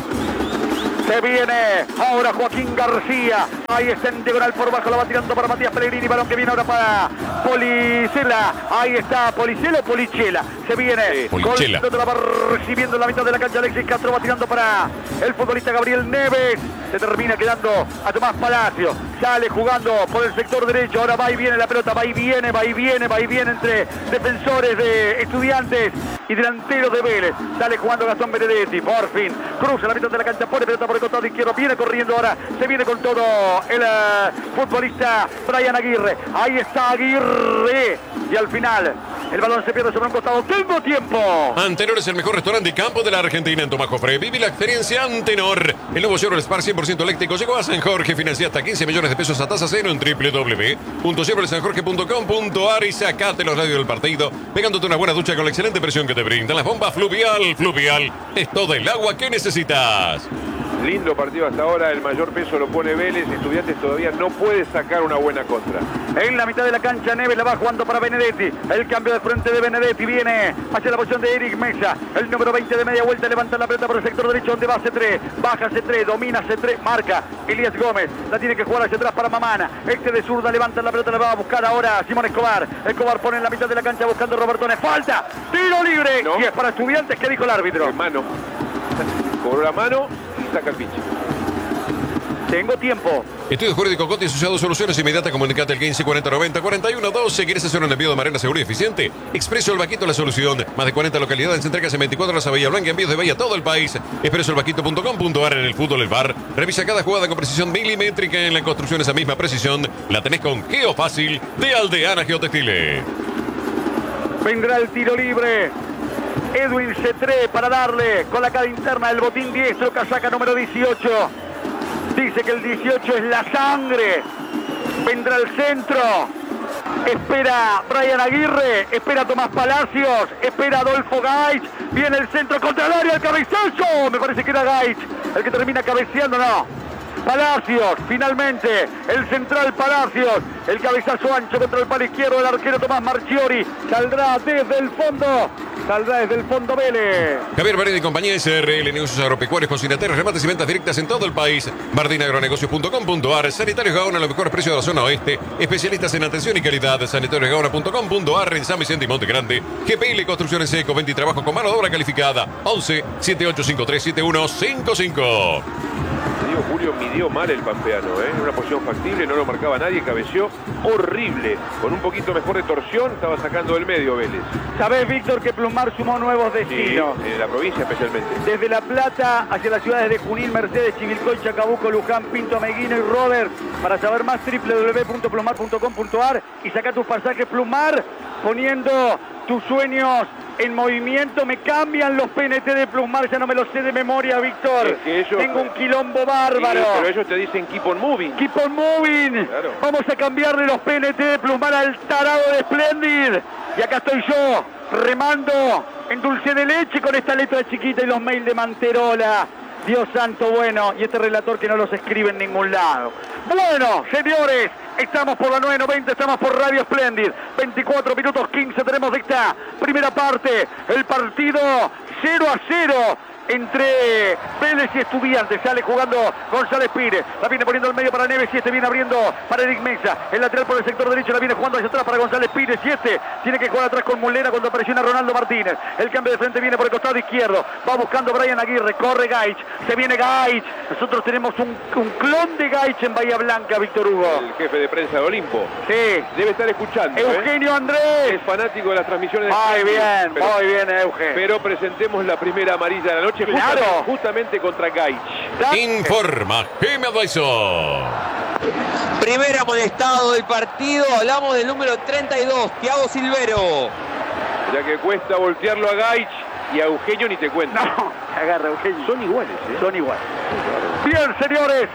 Se viene ahora Joaquín García. Ahí está en diagonal por bajo. La va tirando para Matías Pellegrini. Balón que viene ahora para Policela. Ahí está Policela o Polichela. Se viene. Polichela. La va recibiendo en la mitad de la cancha. Alexis Castro va tirando para el futbolista Gabriel Neves. Se termina quedando a Tomás Palacio. Sale jugando por el sector derecho. Ahora va y viene la pelota. Va y viene, va y viene, va y viene entre defensores de Estudiantes y delanteros de Vélez. Sale jugando Gastón Benedetti. Por fin cruza la mitad de la cancha. Pone pelota por el costado izquierdo, viene corriendo ahora, se viene con todo el uh, futbolista Brian Aguirre, ahí está Aguirre, y al final el balón se pierde sobre un costado. ¡Tengo tiempo! Antenor es el mejor restaurante de campo de la Argentina en Tomás Jofre. Vive la experiencia Antenor. El nuevo Chevrolet Spark cien por ciento eléctrico llegó a San Jorge. Financia hasta quince millones de pesos a tasa cero en doble u doble u doble u punto chevrolet san jorge punto com punto ar y sacate los radios del partido pegándote una buena ducha con la excelente presión que te brindan las bombas Fluvial. Fluvial es todo el agua que necesitas. Lindo partido hasta ahora, el mayor peso lo pone Vélez, Estudiantes todavía no puede sacar una buena contra. En la mitad de la cancha Neves la va jugando para Benedetti, el cambio de frente de Benedetti viene hacia la posición de Eric Mesa, el número veinte de media vuelta, levanta la pelota por el sector derecho donde va C tres, baja C tres, domina C tres, marca Elías Gómez, la tiene que jugar hacia atrás para Mamana, este de zurda levanta la pelota, la va a buscar ahora Simón Escobar, Escobar pone en la mitad de la cancha buscando Robertone, falta, tiro libre, no. Y es para Estudiantes. ¿Qué dijo el árbitro? En mano, cobró la mano y saca el pinche. Tengo tiempo. Estudio Jurídico Coti asociado Soluciones Inmediatas. Comunicate al quince cuarenta noventa cuarenta y uno doce. ¿Quieres hacer un envío de manera segura y eficiente? Expreso El Vaquito, la solución. Más de cuarenta localidades, entregas en veinticuatro horas a Bahía Blanca, envíos de Bahía a todo el país. expreso el vaquito punto com punto ar. En el fútbol El Bar. Revisa cada jugada con precisión milimétrica. En la construcción esa misma precisión la tenés con Geofácil de Aldeana Geotextiles. Vendrá el tiro libre. Edwin Cetré para darle con la cara interna del botín diestro, casaca número dieciocho. Dice que el dieciocho es la sangre. Vendrá el centro. Espera Brian Aguirre. Espera Tomás Palacios. Espera Adolfo Gaich. Viene el centro contra el área. El cabezazo. Me parece que era Gaich el que termina cabeceando. No. Palacios, finalmente, el central Palacios, el cabezazo ancho contra el palo izquierdo del arquero Tomás Marchiori, saldrá desde el fondo, saldrá desde el fondo Vélez. Javier Varela y compañía S R L, negocios agropecuarios, consignatorios, remates y ventas directas en todo el país. Bardín Agronegocios punto com punto ar, Sanitarios Gaona, los mejores precios de la zona oeste, especialistas en atención y calidad, sanitarios gaona punto com punto ar, en San Vicente y Monte Grande, G P L Construcciones Eco, venta y trabajo con mano de obra calificada, once, siete ocho cinco tres, siete uno cinco cinco. Julio midió mal el pampeano, ¿eh? En una posición factible, no lo marcaba nadie, cabeció horrible. Con un poquito mejor de torsión, estaba sacando del medio Vélez. ¿Sabés, Víctor, que Plumar sumó nuevos destinos? Sí, en la provincia especialmente. Desde La Plata hacia las ciudades de Junín, Mercedes, Chivilcoy, Chacabuco, Luján, Pinto, Meguino y Robert. Para saber más, doble u doble u doble u punto plumar punto com punto ar y saca tus pasajes Plumar, poniendo tus sueños en movimiento. Me cambian los P N T de Plumar, ya no me los sé de memoria, Víctor. Es que ellos, tengo un quilombo bárbaro. Sí, pero ellos te dicen keep on moving. Keep on moving. Claro. Vamos a cambiarle los P N T de Plumar al tarado de Splendid. Y acá estoy yo, remando en dulce de leche con esta letra chiquita y los mails de Manterola. Dios santo bueno, y este relator que no los escribe en ningún lado. Bueno, señores, estamos por la nueve noventa, estamos por Radio Splendid. veinticuatro minutos quince tenemos de esta primera parte. El partido cero a cero entre Vélez y Estudiantes. Sale jugando González Pires. La viene poniendo al medio para Neves y este viene abriendo para Eric Mesa. El lateral por el sector derecho la viene jugando hacia atrás para González Pires y este tiene que jugar atrás con Mulera cuando presiona Ronaldo Martínez. El cambio de frente viene por el costado izquierdo. Va buscando Brian Aguirre. Corre Gaich. Se viene Gaich. Nosotros tenemos un, un clon de Gaich en Bahía Blanca, Víctor Hugo. El jefe de prensa de Olimpo. Sí. Debe estar escuchando. Eugenio ¿eh? Andrés. Es fanático de las transmisiones de Muy bien, pero, muy bien, Eugenio. Pero presentemos la primera amarilla de la noche. Claro. Justamente, justamente contra Gaich. Informa Game Advisor. Primer amonestado del partido. Hablamos del número treinta y dos, Thiago Silvero. Ya que cuesta voltearlo a Gaich y a Eugenio ni te cuento. No, agarra Eugenio. Son iguales, ¿eh? Son iguales. Bien, señores.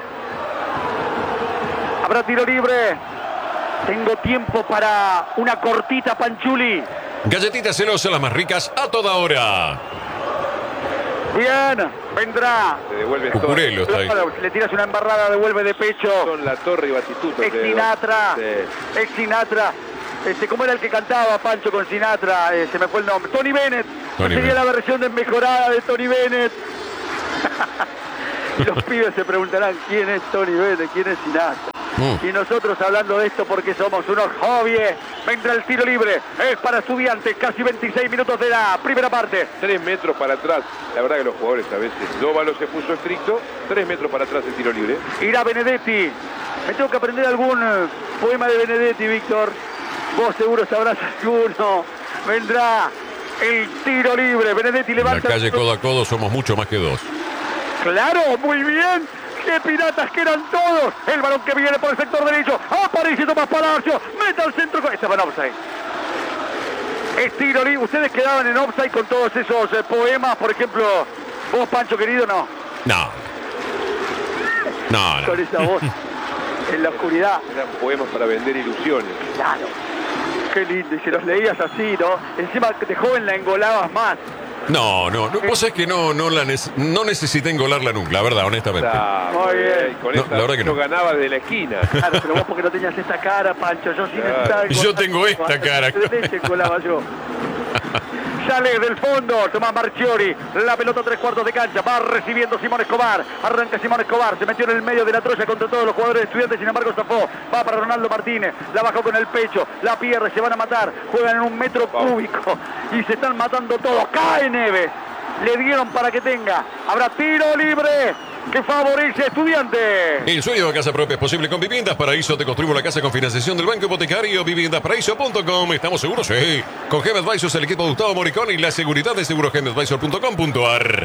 Habrá tiro libre. Tengo tiempo para una cortita, Panchuli. Galletitas celosas, las más ricas a toda hora. Bien, vendrá. Se devuelve Cucurelo está ahí. Le tiras una embarrada, devuelve de pecho. Son La Torre y Batistuta. Es Sinatra. Sí. Es Sinatra. Este, ¿cómo era el que cantaba Pancho con Sinatra? Eh, se me fue el nombre. Tony Bennett. Tony Sería Bennett. la versión desmejorada de Tony Bennett. Y los pibes se preguntarán quién es Tony Bennett, quién es Sinatra. Mm. Y nosotros hablando de esto porque somos unos hobbies. Vendrá el tiro libre. Es para Estudiantes. Casi veintiséis minutos de la primera parte. Tres metros para atrás. La verdad que los jugadores a veces. Dóvalo se puso estricto. Tres metros para atrás el tiro libre. Irá Benedetti. Me tengo que aprender algún eh, poema de Benedetti, Víctor. Vos seguro sabrás alguno. Vendrá el tiro libre. Benedetti En la levanta. calle codo a codo somos mucho más que dos. Claro, muy bien. ¡Qué piratas que eran todos! El balón que viene por el sector derecho. Aparece Tomás Palacio. Meta al centro. Estaba en offside. Es tiro libre. Ustedes quedaban en offside con todos esos eh, poemas. Por ejemplo, vos, Pancho querido, no. No. No, Con no. esa voz. En la oscuridad. Eran poemas para vender ilusiones. Claro. Qué lindo. Y si los leías así, ¿no? Encima de joven la engolabas más. No, no, no, vos sabés que no, no, la nece- no necesité engolarla nunca, la verdad, honestamente. Ah, Muy bien. Con No, esta la verdad que yo no. ganaba de la esquina. Claro, pero vos porque no tenías esta cara, Pancho. Yo sí necesitaba. Yo tengo esta cara. De leche colaba yo. Sale del fondo Tomás Marchiori. La pelota tres cuartos de cancha. Va recibiendo Simón Escobar. Arranca Simón Escobar. Se metió en el medio de la troya contra todos los jugadores de Estudiantes. Sin embargo, zafó. Va para Ronaldo Martínez. La bajó con el pecho. La pierde. Se van a matar. Juegan en un metro cúbico. Y se están matando todos. Cae Neves. Le dieron para que tenga. Habrá tiro libre que favorece a Estudiantes. El sueño de casa propia es posible con Viviendas Paraíso. Te construimos la casa con financiación del Banco Hipotecario. Viviendas Paraíso punto com. ¿Estamos seguros? Sí. Con Game Advisors, el equipo de Gustavo Moricón y la seguridad de seguros Game Advisor punto com punto ar.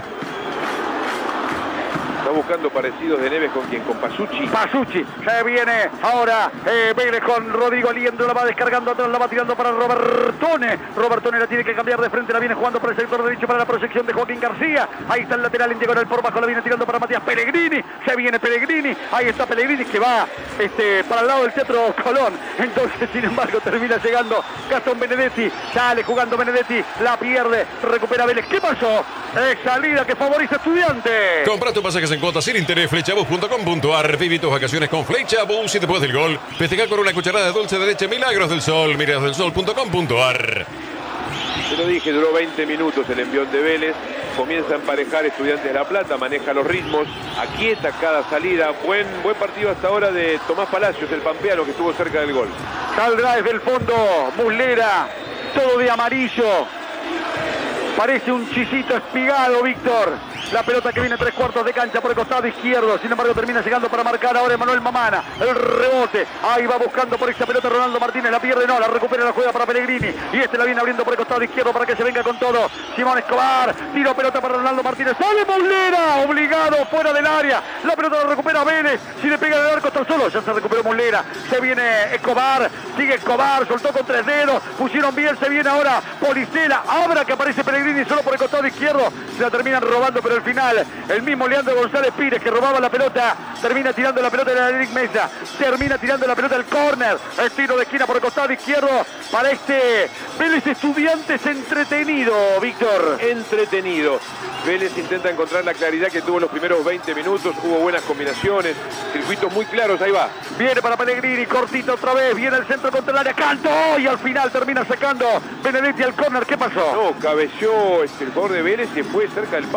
Está buscando parecidos de Neves con quien, con Pasucci. Pasucci, se viene ahora eh, Vélez con Rodrigo Liendo, la va descargando atrás, la va tirando para Robertone. Robertone la tiene que cambiar de frente, la viene jugando por el sector derecho para la proyección de Joaquín García. Ahí está el lateral en diagonal por bajo, la viene tirando para Matías Pellegrini. Se viene Pellegrini, ahí está Pellegrini que va este, para el lado del Teatro Colón. Entonces, sin embargo, termina llegando Gastón Benedetti. Sale jugando Benedetti, la pierde, recupera Vélez. ¿Qué pasó? Es salida que favorece a Estudiantes. Compra tu pasajes en cuotas sin interés, flechabus punto com punto ar. Viví tus vacaciones con Flechabus y después del gol, festeja con una cucharada de dulce de leche Milagros del Sol, miras del sol punto com punto ar. Te lo dije, duró veinte minutos el envión de Vélez. Comienza a emparejar Estudiantes de La Plata, maneja los ritmos, aquieta cada salida. Buen, buen partido hasta ahora de Tomás Palacios, el pampeano que estuvo cerca del gol. Saldrá desde el fondo Muslera, todo de amarillo. Parece un chisito espigado, Víctor. La pelota que viene tres cuartos de cancha por el costado izquierdo. Sin embargo, termina llegando para marcar ahora Emanuel Mamana. El rebote. Ahí va buscando por esa pelota Ronaldo Martínez. La pierde, no. La recupera, la juega para Pellegrini. Y este la viene abriendo por el costado izquierdo para que se venga con todo. Simón Escobar. Tiro pelota para Ronaldo Martínez. ¡Sale Muslera! Obligado fuera del área. La pelota la recupera Vélez. Si le pega en el arco está solo. Ya se recuperó Muslera. Se viene Escobar. Sigue Escobar. Soltó con tres dedos. Pusieron bien. Se viene ahora Policela. Abra que aparece Pellegrini solo por el costado izquierdo. Se la terminan robando, pero al final el mismo Leandro González Pires que robaba la pelota termina tirando la pelota de la Eric Mesa, termina tirando la pelota del córner, el tiro de esquina por el costado izquierdo para este Vélez Estudiantes entretenido, Víctor. Entretenido. Vélez intenta encontrar la claridad que tuvo los primeros veinte minutos, hubo buenas combinaciones, circuitos muy claros, ahí va. Viene para Pellegrini, cortito otra vez, viene el centro contra el área, Canto y al final termina sacando Benedetti al córner. ¿Qué pasó? No, cabeció este, el jugador de Vélez y fue cerca del palo.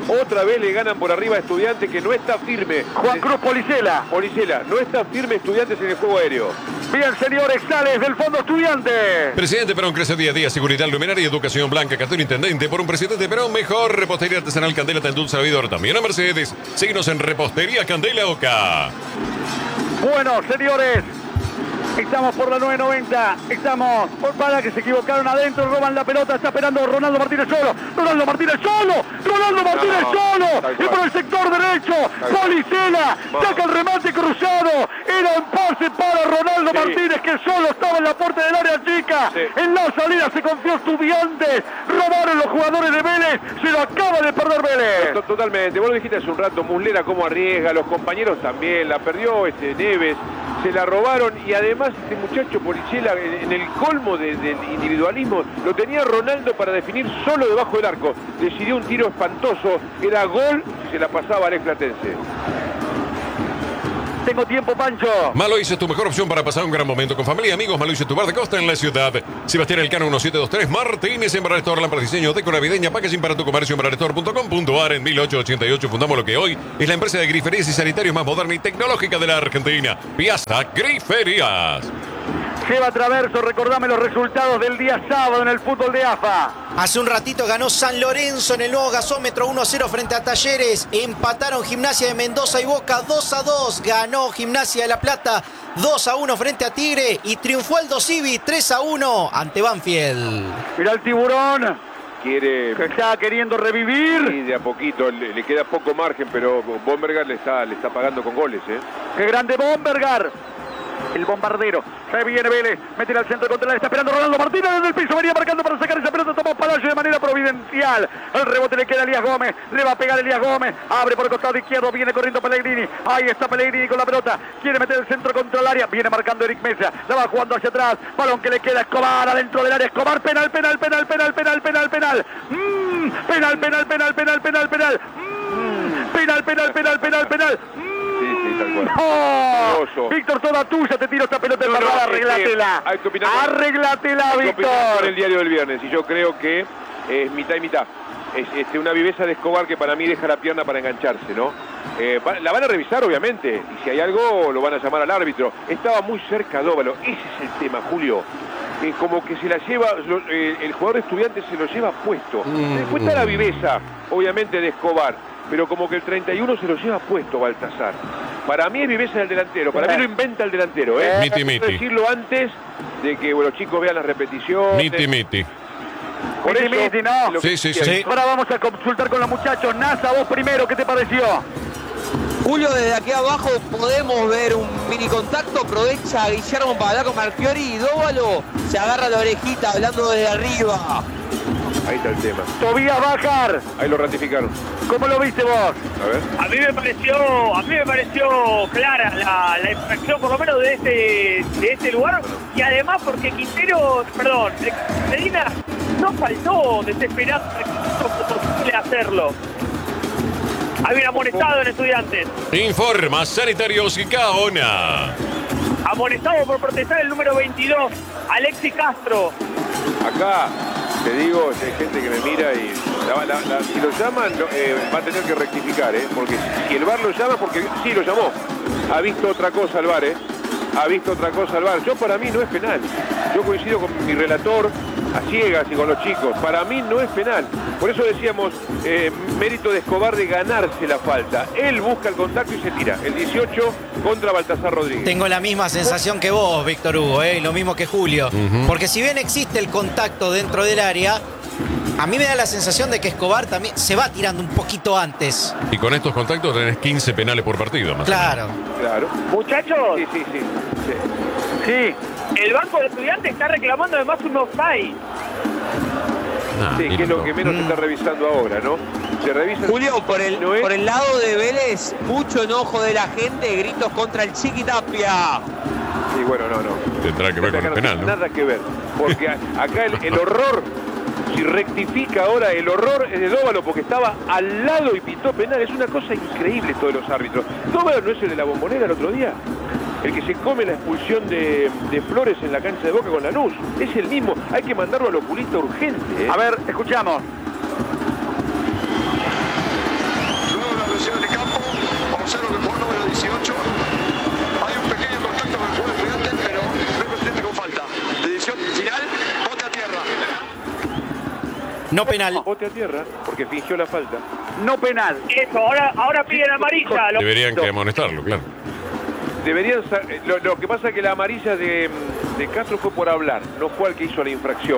Otra vez le ganan por arriba a Estudiantes, que no está firme. Juan Cruz Policela. Policela, no está firme Estudiantes en el juego aéreo. Bien, señores, sales del Fondo Estudiante. Presidente Perón crece día a día. Seguridad, luminaria y educación blanca. Cartón intendente por un presidente Perón. Mejor repostería artesanal Candela Tendún Servidor. También a Mercedes. Síguenos en Repostería Candela Oca. Bueno, señores, estamos por la nueve noventa. Estamos por para que se equivocaron adentro. Roban la pelota. Está esperando Ronaldo Martínez solo. Ronaldo Martínez solo. Ronaldo Martínez No, solo. tal Y cual. por el sector derecho. Policela. Vamos. Saca el remate cruzado. Era un pase para Ronaldo Sí. Martínez, que solo estaba en la puerta del área chica. Sí. En la salida se confió Estudiantes. Robaron los jugadores de Vélez. Se lo acaba de perder Vélez. To- Totalmente, vos lo dijiste hace un rato, Muslera cómo arriesga, los compañeros también, la perdió este Neves, se la robaron y además este muchacho Policela en, en el colmo de- del individualismo lo tenía Ronaldo para definir solo debajo del arco, decidió un tiro espantoso, era gol y se la pasaba a Alex Platense. Tengo tiempo, Pancho. Malois es tu mejor opción para pasar un gran momento con familia y amigos. Malois es tu bar de costa en la ciudad. Sebastián Elcano diecisiete veintitrés Martínez en Barrestor, lámpara diseño, deco navideña, packaging para tu comercio en barrestor punto com punto a r. En mil ochocientos ochenta y ocho fundamos lo que hoy es la empresa de griferías y sanitarios más moderna y tecnológica de la Argentina. Piazza Griferías. Seba Traverso, recordame los resultados del día sábado en el fútbol de A F A. Hace un ratito ganó San Lorenzo en el nuevo gasómetro uno a cero frente a Talleres. Empataron Gimnasia de Mendoza y Boca dos a dos. Ganó Gimnasia de La Plata dos a uno frente a Tigre. Y triunfó el Dosivi tres a uno ante Banfield. Mirá el tiburón, Quiere que está queriendo revivir. y de a poquito, le, le queda poco margen, pero Bomberger le está, le está pagando con goles, ¿eh? ¡Qué grande Bombergar! El bombardero. Se viene Vélez. Mete al centro contra la. Está esperando Ronaldo Martínez desde el piso. Venía marcando para sacar esa pelota. Tomó Palacio de manera providencial. El rebote le queda a Elías Gómez. Le va a pegar Elías Gómez. Abre por el costado izquierdo. Viene corriendo Pellegrini. Ahí está Pellegrini con la pelota. Quiere meter el centro contra el área. Viene marcando Eric Mesa. La va jugando hacia atrás. Balón que le queda a Escobar adentro del área. Escobar. Penal, penal, penal, penal, penal, penal, penal. Mm, penal, penal, penal, penal, penal, penal. Mm, penal, penal, penal, penal, penal. Sí, sí, tal cual. ¡No! Oso. Víctor, toda tuya, te tiro esta pelota en No, no, barrada, es que arreglátela. hay que opinar con- Arreglátela, Hay que opinar con el Víctor. diario del viernes y yo creo que es mitad y mitad. Es este, una viveza de Escobar que para mí deja la pierna para engancharse, ¿no? Eh, va- la van a revisar, obviamente, y si hay algo lo van a llamar al árbitro. Estaba muy cerca Dóvalo, ese es el tema, Julio. Eh, como que se la lleva, lo- eh, el jugador de Estudiantes se lo lleva puesto. Después está la viveza, obviamente, de Escobar, pero como que el treinta y uno se lo lleva puesto Baltasar. Para mí es viveza del delantero, para mí lo inventa el delantero, ¿eh? Miti, Quiero miti. decirlo antes de que bueno, los chicos vean las repeticiones. Miti, miti. Por Miti, eso, miti, ¿no? lo que Sí, sí, quiero. sí. Ahora vamos a consultar con los muchachos. Nasa, vos primero, ¿qué te pareció? Julio, desde aquí abajo podemos ver un mini contacto. Aprovecha Guillermo para hablar con Marchiori y Dóvalo se agarra la orejita hablando desde arriba. Ahí está el tema. Tobías Bajar, Ahí lo ratificaron. ¿cómo lo viste vos? A ver. A mí me pareció, a mí me pareció clara la, la infracción, por lo menos de este, de este lugar, y además porque Quintero, perdón, Medina no faltó desesperado posible hacerlo. Había un amonestado en Estudiantes, Informa Sanitarios y Gaona. amonestado por protestar el número veintidós, Alexis Castro. Acá te digo, hay gente que me mira y la- la- la- si lo llaman lo- eh, va a tener que rectificar, ¿eh? Porque si el V A R lo llama, porque sí lo llamó, ha visto otra cosa el V A R, ¿eh? Ha visto otra cosa el V A R. Yo para mí no es penal. Yo coincido con mi relator a ciegas y con los chicos. Para mí no es penal. Por eso decíamos, eh, mérito de Escobar de ganarse la falta. Él busca el contacto y se tira. El dieciocho contra Baltasar Rodríguez. Tengo la misma sensación que vos, Víctor Hugo, ¿eh? Lo mismo que Julio. Porque si bien existe el contacto dentro del área, a mí me da la sensación de que Escobar también se va tirando un poquito antes. Y con estos contactos tenés quince penales por partido. Más Claro. Claro. Muchachos, Sí, sí, sí. sí. Sí, el banco de Estudiantes está reclamando además un offside. Ah, Sí, que es lo lindo. que menos se está revisando ahora, ¿no? Se revisa. Julio, por el, No es- por el lado de Vélez, mucho enojo de la gente, gritos contra el Chiqui Tapia. Sí, bueno, no, no. Tendrá que ver con el Acá no penal, tiene ¿no? Nada que ver. Porque a- acá el, el horror, si rectifica ahora, el horror es de Dóvalo porque estaba al lado y pitó penal. Es una cosa increíble esto de los árbitros. ¿Dóvalo no es el de la Bombonera el otro día? El que se come la expulsión de, de Flores en la cancha de Boca con Lanús. Es el mismo. Hay que mandarlo al oculista urgente. ¿eh? a ver, escuchamos. No penal. Bote a tierra, porque fingió la falta. No penal. Eso, ahora, ahora piden amarilla. Lo- Deberían que amonestarlo, claro. Deberían sa- lo, lo que pasa es que la amarilla de, de Castro fue por hablar, no fue al que hizo la infracción.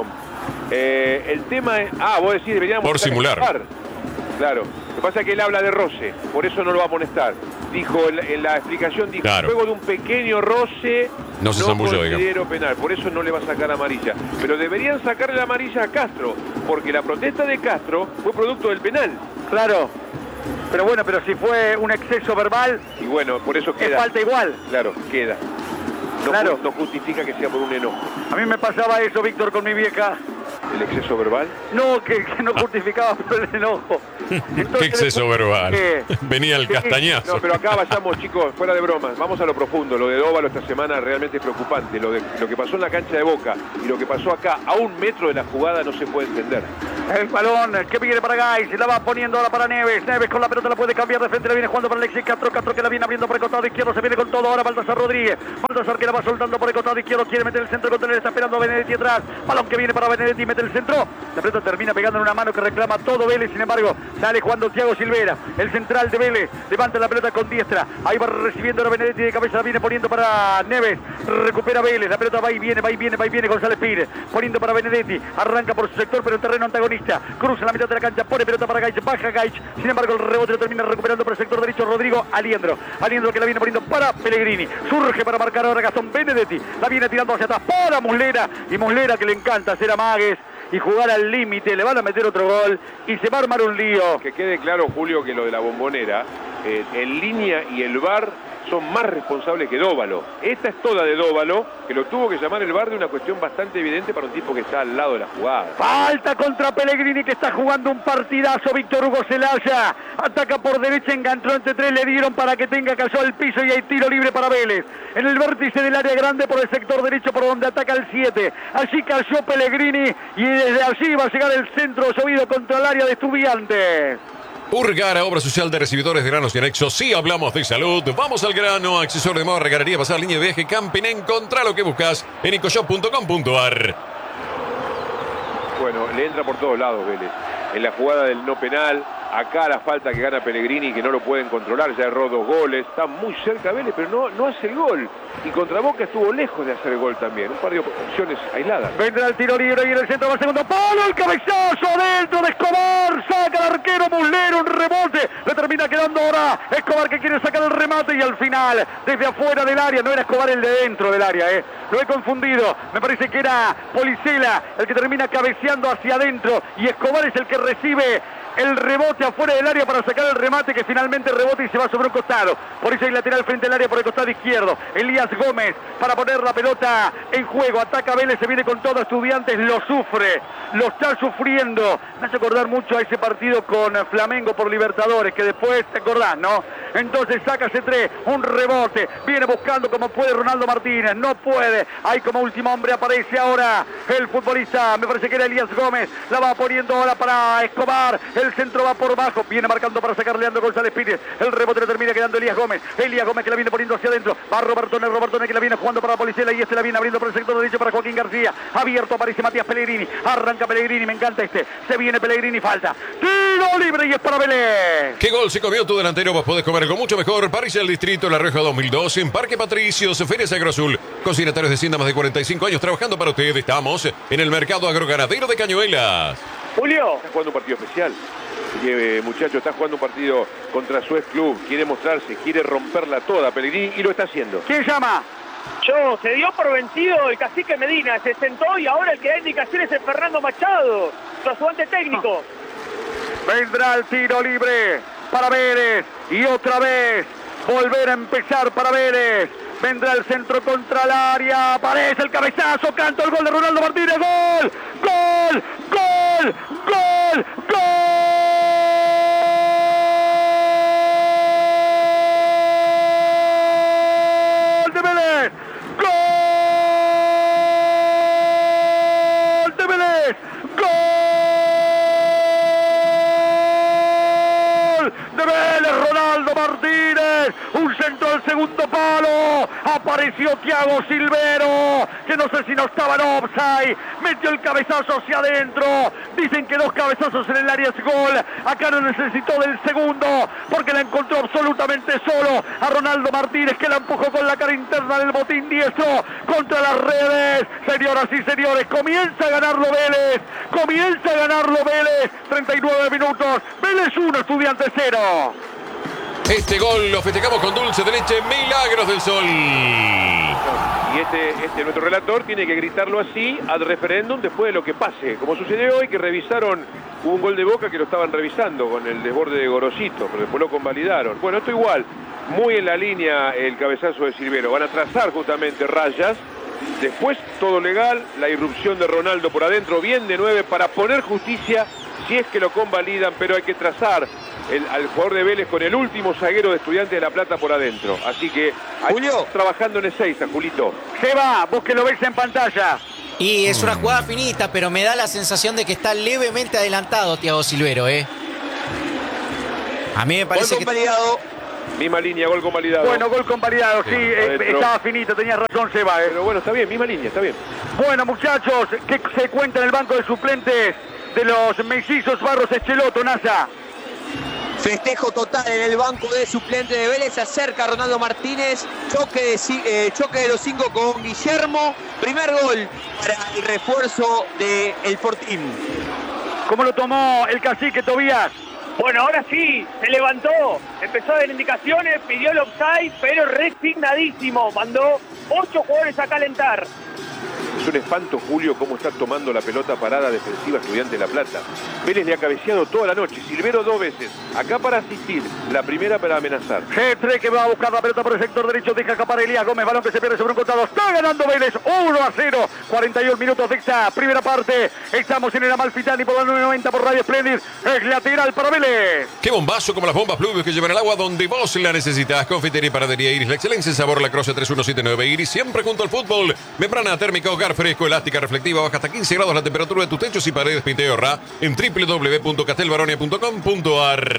Eh, el tema es... Ah, vos decís, deberíamos... Por simular. Claro. Lo que pasa es que él habla de roce, por eso no lo va a amonestar. Dijo, en la, en la explicación dijo, Claro. luego de un pequeño roce, No se zambulló, considero penal, por eso no le va a sacar amarilla. Pero deberían sacarle la amarilla a Castro, porque la protesta de Castro fue producto del penal. Claro. Pero bueno, pero si fue un exceso verbal, Y bueno, por eso es queda. falta igual. Claro, queda. No, Claro. ju- no justifica que sea por un enojo. A mí me pasaba eso, Víctor, con mi vieja. El exceso verbal. No, que, que no justificaba por el enojo. Qué Entonces, exceso después, verbal. eh, Venía el sí, castañazo. No, pero acá vayamos, chicos, fuera de bromas. Vamos a lo profundo. Lo de Dóvalo esta semana realmente es preocupante. Lo, de, lo que pasó en la cancha de Boca y lo que pasó acá a un metro de la jugada no se puede entender. El balón que viene para Gais, la va poniendo ahora para Neves. Neves con la pelota la puede cambiar de frente, la viene jugando para Alexis Castro. Castro que la viene abriendo por el costado izquierdo, se viene con todo ahora Baltasar Rodríguez. Baltasar que la va soltando por el costado izquierdo, quiere meter el centro contra él, está esperando a Benedetti atrás. Balón que viene para Benedetti, mete el centro. La pelota termina pegando en una mano que reclama todo Vélez, sin embargo, sale jugando Thiago Silvera, el central de Vélez, levanta la pelota con diestra. Ahí va recibiendo a Benedetti de cabeza, la viene poniendo para Neves. Recupera Vélez, la pelota va y viene, va y viene, va y viene González Pires, poniendo para Benedetti, arranca por su sector, pero en terreno antagonista. Cruza la mitad de la cancha, pone pelota para Gaich, baja Gaich, sin embargo el rebote lo termina recuperando por el sector derecho Rodrigo Aliendro, Aliendro que la viene poniendo para Pellegrini, surge para marcar ahora Gastón Benedetti, la viene tirando hacia atrás para Muslera, y Muslera que le encanta hacer amagues y jugar al límite, le van a meter otro gol y se va a armar un lío. Que quede claro, Julio, que lo de la Bombonera, eh, en línea y el V A R son más responsables que Dóvalo. Esta es toda de Dóvalo, que lo tuvo que llamar el V A R de una cuestión bastante evidente para un tipo que está al lado de la jugada. Falta contra Pellegrini que está jugando un partidazo. Víctor Hugo Celaya ataca por derecha, enganchó entre tres, le dieron para que tenga, cayó al piso y hay tiro libre para Vélez. En el vértice del área grande por el sector derecho por donde ataca el siete. Allí cayó Pellegrini y desde allí va a llegar el centro llovido contra el área de Estudiantes. Urgara, obra social de recibidores de granos y anexos. Sí, hablamos de salud. Vamos al grano. Accesorio de moda, regalería, pasar línea de viaje, camping. Encontrá lo que buscas en ecoshop punto com punto ar. Bueno, le entra por todos lados Vélez. En la jugada del no penal, acá la falta que gana Pellegrini, que no lo pueden controlar, ya erró dos goles, está muy cerca Vélez, pero no, no hace el gol. Y contra Boca estuvo lejos de hacer el gol también, un par de opciones aisladas. Vendrá el tiro libre y en el centro va el segundo palo, el cabezazo adentro de Escobar, saca el arquero Muslera, un rebote, le termina quedando ahora Escobar que quiere sacar el remate y al final, desde afuera del área, no era Escobar el de dentro del área, eh. Lo he confundido, me parece que era Policela el que termina cabeceando hacia adentro y Escobar es el que recibe el rebote afuera del área para sacar el remate que finalmente rebota y se va sobre un costado. Por eso hay lateral frente al área por el costado izquierdo. Elías Gómez para poner la pelota en juego. Ataca Vélez, se viene con todo Estudiantes, lo sufre, lo está sufriendo. Me hace acordar mucho a ese partido con Flamengo por Libertadores, que después te acordás, ¿no? Entonces saca ese tres, un rebote, viene buscando como puede Ronaldo Martínez, no puede. Ahí como último hombre aparece ahora el futbolista, me parece que era Elías Gómez, la va poniendo ahora para Escobar. El centro va por bajo, viene marcando para sacar Leandro González Pires. El rebote le termina quedando Elías Gómez. Elías Gómez que la viene poniendo hacia adentro. Va Robertone, Robertone que la viene jugando para Policela y este la viene abriendo por el sector derecho para Joaquín García. Abierto aparece Matías Pellegrini. Arranca Pellegrini, me encanta este. Se viene Pellegrini, falta. Tiro libre y es para Vélez. ¿Qué gol se comió tu delantero? Vos podés comer con mucho mejor. Parrilla del Distrito La Rioja dos mil dos en Parque Patricios, Ferias Agroazul. Consignatarios de Hacienda más de cuarenta y cinco años trabajando para usted. Estamos en el mercado agroganadero de Cañuelas. Julio, Está jugando un partido especial. Que, eh, muchacho, está jugando un partido contra su ex club, quiere mostrarse, quiere romperla toda Pellegrini y lo está haciendo. ¿Quién llama? yo, se dio por vencido el cacique Medina, se sentó y ahora el que da indicaciones es Fernando Machado, su ayudante técnico. Vendrá el tiro libre para Vélez y otra vez volver a empezar para Vélez. Vendrá el centro contra el área, aparece el cabezazo, canta el gol de Ronaldo Martínez, gol, gol, gol, gol, gol de Vélez, gol de Vélez, gol de Vélez, Ronaldo Martínez, un centro al segundo palo, aparece Apareció Thiago Silvero, que no sé si no estaba en offside. Metió el cabezazo hacia adentro. Dicen que dos cabezazos en el área es gol. Acá no necesitó del segundo, porque la encontró absolutamente solo a Ronaldo Martínez, que la empujó con la cara interna del botín diestro contra las redes. Señoras y señores, comienza a ganarlo Vélez. Comienza a ganarlo Vélez. treinta y nueve minutos. Vélez uno, Estudiantes cero. Este gol lo festejamos con dulce de leche, Milagros del Sol. Y este, este nuestro relator tiene que gritarlo así ad referéndum después de lo que pase. Como sucedió hoy, que revisaron, hubo un gol de Boca que lo estaban revisando con el desborde de Gorosito, pero después lo convalidaron. Bueno, esto igual, muy en la línea el cabezazo de Silvero. Van a trazar justamente rayas. Después todo legal, la irrupción de Ronaldo por adentro, bien de nueve para poner justicia si es que lo convalidan, pero hay que trazar el, al jugador de Vélez con el último zaguero de Estudiantes de La Plata por adentro. Así que Julio, trabajando en Ezeiza, Julito. Se va, vos que lo ves en pantalla. Y es una jugada finita, pero me da la sensación de que está levemente adelantado Thiago Silvero, ¿eh? A mí me parece Gol que... convalidado. Misma línea, gol convalidado. Bueno, gol convalidado, sí, eh, estaba finito, tenías razón, Seba. Eh. Pero bueno, está bien, misma línea, está bien. Bueno, muchachos, ¿qué se cuenta en el banco de suplentes de los mellizos Barros Echeloto, Nasa? Festejo total en el banco de suplentes de Vélez. Se acerca Ronaldo Martínez. Choque de, eh, choque de los cinco con Guillermo. Primer gol para el refuerzo del de Fortín. ¿Cómo lo tomó el cacique Tobías? Bueno, ahora sí, se levantó, empezó a dar indicaciones, pidió el offside, pero resignadísimo. Mandó ocho jugadores a calentar. Es un espanto, Julio, cómo está tomando la pelota parada defensiva Estudiante de La Plata. Vélez le ha cabeceado toda la noche. Silvero dos veces. Acá para asistir. La primera para amenazar. G tres que va a buscar la pelota por el sector derecho. Deja escapar Elías Gómez. Balón que se pierde sobre un costado. Está ganando Vélez. uno a cero. cuarenta y un minutos de esta primera parte. Estamos en el Amalfitani por la nueve noventa por Radio Splendid. Es lateral para Vélez. Qué bombazo como las bombas Pluvius que llevan el agua donde vos la necesitas. Confitería y paradería Iris. La excelencia en sabor. La Croce tres uno siete nueve Iris. Siempre junto al fútbol. Membrana térmica, hogar fresco, elástica, reflectiva. Baja hasta quince grados la temperatura de tus techos y paredes. Pinteo Ra en doble u doble u doble u punto castelbaronia punto com punto a r.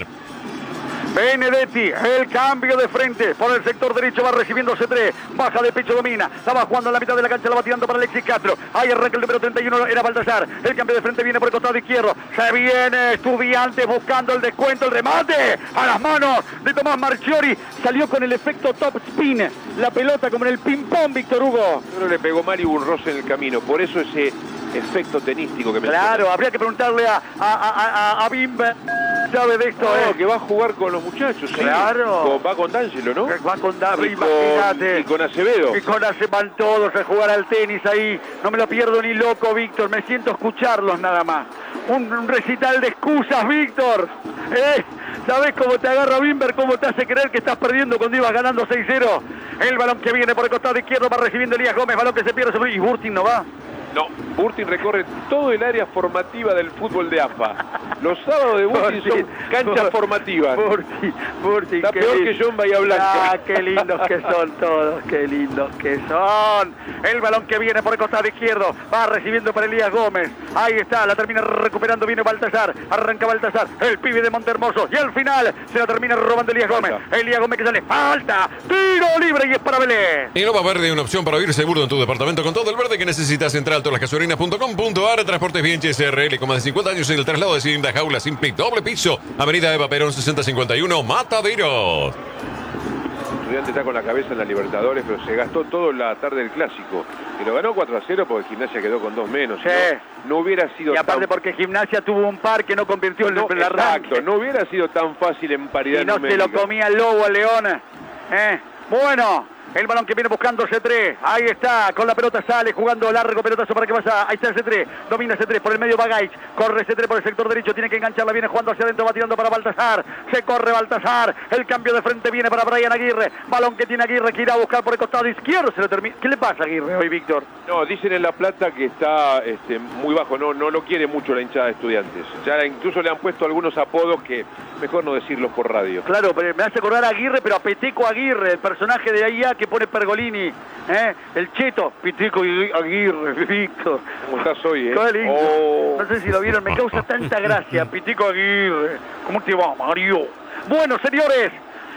Benedetti, el cambio de frente por el sector derecho, va recibiendo C tres, baja de pecho, domina, la va jugando en la mitad de la cancha, la va tirando para Alexis Castro, ahí arranca el número treinta y uno, era Baltasar, el cambio de frente viene por el costado izquierdo, se viene Estudiantes buscando el descuento, el remate, a las manos de Tomás Marchiori, salió con el efecto top spin, la pelota como en el ping pong, Víctor Hugo. Pero le pegó mal y hubo un roce en el camino, por eso ese efecto tenístico que me... Claro, habría que preguntarle a, a, a, a, a Bimber. ¿Sabe de esto? No, eh? que va a jugar con los muchachos. Claro. Sí. Con, va con D'Angelo, ¿no? Va con David, y con, imagínate. y con Acevedo. Y con Acevedo van todos a jugar al tenis ahí. No me lo pierdo ni loco, Víctor. Me siento a escucharlos nada más. Un, un recital de excusas, Víctor. ¿Eh? ¿Sabés cómo te agarra Bimber? ¿Cómo te hace creer que estás perdiendo cuando ibas ganando seis cero? El balón que viene por el costado izquierdo va recibiendo Elías Gómez. Balón que se pierde sobre... Y Burtin no va. No, Burtin recorre todo el área formativa del fútbol de A F A. Los sábados de Burtin son canchas formativas. Burtin, Burtin. Está peor lindo. Que John Bahía Blanca. Ah, qué lindos que son todos, qué lindos que son. El balón que viene por el costado izquierdo, va recibiendo para Elías Gómez. Ahí está, la termina recuperando, viene Baltasar. Arranca Baltasar, el pibe de Montehermoso. Y al final se la termina robando Elías Gómez. Elías Gómez que sale, falta, tiro libre y es para Vélez. Y Nova Verde, una opción para vivir seguro en tu departamento con todo el verde que necesitas. Central todas las gasolinas punto com punto a r. Transportes Bienches R L, con más de cincuenta años en el traslado de cinta, jaula, sin pic, doble piso. Avenida Eva Perón sesenta cincuenta y uno, Mataderos. Estudiante está con la cabeza en la Libertadores, pero se gastó todo la tarde del Clásico. Y lo ganó cuatro a cero porque Gimnasia quedó con dos menos. Sí. No, no hubiera sido Y aparte tan... porque Gimnasia tuvo un par que no convirtió en no, el arranque. Exacto, no hubiera sido tan fácil en paridad Y no numérica. se lo comía el lobo a León. ¿Eh? Bueno, el balón que viene buscando C tres. Ahí está, con la pelota sale, jugando largo, pelotazo para que pasa. Ahí está el C tres, domina C tres por el medio Bagais. Corre C tres por el sector derecho, tiene que engancharla, viene jugando hacia adentro, va tirando para Baltasar. Se corre Baltasar, el cambio de frente viene para Brian Aguirre. Balón que tiene Aguirre que irá a buscar por el costado izquierdo. Se lo termina. ¿Qué le pasa a Aguirre hoy, Víctor? No, dicen en La Plata que está este, muy bajo, no, no lo quiere mucho la hinchada de Estudiantes. Ya incluso le han puesto algunos apodos que mejor no decirlos por radio. Claro, pero me hace acordar a Aguirre, pero a Peteco Aguirre, el personaje de I A que pone Pergolini, ¿eh? El cheto, Peteco Aguirre, Víctor. ¿Cómo estás hoy, eh? Qué lindo. Oh. No sé si lo vieron, me causa tanta gracia, Peteco Aguirre. ¿Cómo te va, Mario? Bueno, señores,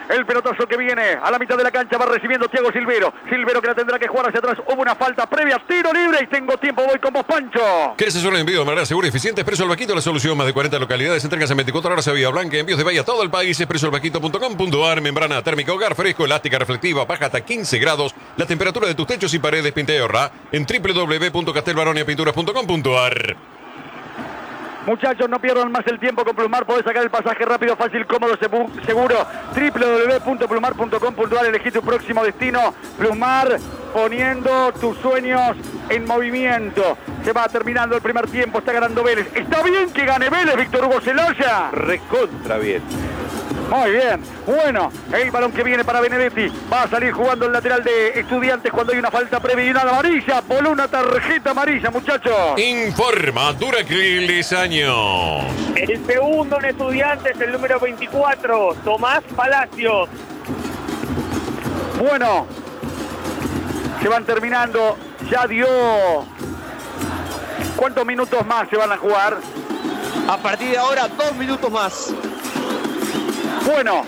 El pelotazo que viene a la mitad de la cancha va recibiendo Thiago Silvero. Silvero que la tendrá que jugar hacia atrás. Hubo una falta previa, tiro libre y tengo tiempo. Voy con vos, Pancho. ¿Quieres hacer un envío de manera segura y eficiente? Expreso El Vaquito, la solución. Más de cuarenta localidades. Entregas en veinticuatro horas a Vía Blanca. Envíos de vaya a todo el país. expreso el vaquito punto com punto a r. Membrana térmica hogar fresco, elástica reflectiva. Baja hasta quince grados. La temperatura de tus techos y paredes. Pinta y ahorra en w w w punto castelbaronia pinturas punto com punto a r. Muchachos, no pierdan más el tiempo con Plusmar. Podés sacar el pasaje rápido, fácil, cómodo, seguro. w w w punto plusmar punto com punto a r. Elegí tu próximo destino. Plusmar, poniendo tus sueños en movimiento. Se va terminando el primer tiempo. Está ganando Vélez. ¿Está bien que gane Vélez, Víctor Hugo Celaya? Recontra bien. Muy bien, bueno, el balón que viene para Benedetti, va a salir jugando el lateral de Estudiantes cuando hay una falta previa y una amarilla, voló una tarjeta amarilla, muchachos. Informa Duracriles Años. El segundo en Estudiantes, el número veinticuatro, Tomás Palacios. Bueno, se van terminando, ya dio... ¿Cuántos minutos más se van a jugar? A partir de ahora, dos minutos más. Bueno,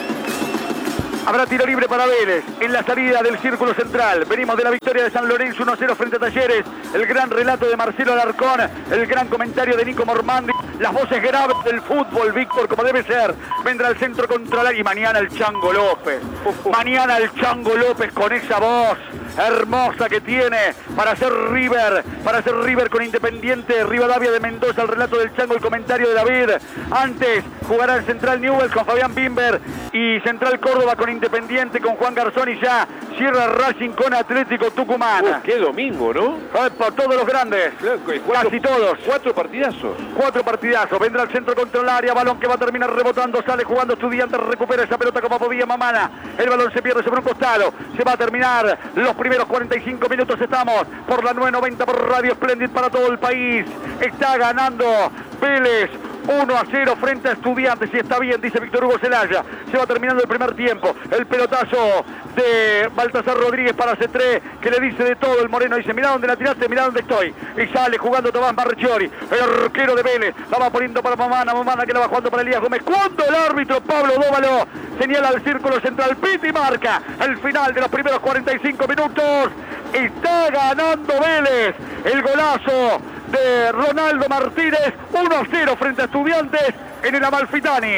habrá tiro libre para Vélez en la salida del círculo central. Venimos de la victoria de San Lorenzo uno a cero frente a Talleres. El gran relato de Marcelo Alarcón, el gran comentario de Nico Mormandi, las voces graves del fútbol, Víctor, como debe ser. Vendrá el centro contra la... Y mañana el Chango López. Mañana el Chango López con esa voz hermosa que tiene para hacer River, para hacer River con Independiente Rivadavia de Mendoza, el relato del Chango, el comentario de David. Antes jugará el Central Newell's con Fabián Bimber y Central Córdoba con Independiente, con Juan Garzón, y ya cierra Racing con Atlético Tucumán. Uh, qué domingo, ¿no? Por todos los grandes, claro, cuatro, casi todos. Cuatro partidazos. Cuatro partidazos. Vendrá el centro contra el área, balón que va a terminar rebotando, sale jugando Estudiantes, recupera esa pelota como podía Mamana. El balón se pierde sobre un costado. Se va a terminar los primeros cuarenta y cinco minutos. Estamos por la nueve noventa por Radio Splendid para todo el país. Está ganando Vélez uno a cero frente a Estudiantes, y está bien, dice Víctor Hugo Celaya. Se va terminando el primer tiempo. El pelotazo de Baltasar Rodríguez para C tres, que le dice de todo. El Moreno dice: mirá dónde la tiraste, mirá dónde estoy. Y sale jugando Tomás Marchiori, el arquero de Vélez. La va poniendo para Mamana, Mamana que la va jugando para Elías Gómez. Cuando el árbitro Pablo Dóvalo señala al círculo central, pita y marca el final de los primeros cuarenta y cinco minutos. Está ganando Vélez. El golazo de Ronaldo Martínez, uno a cero frente a Estudiantes en el Amalfitani.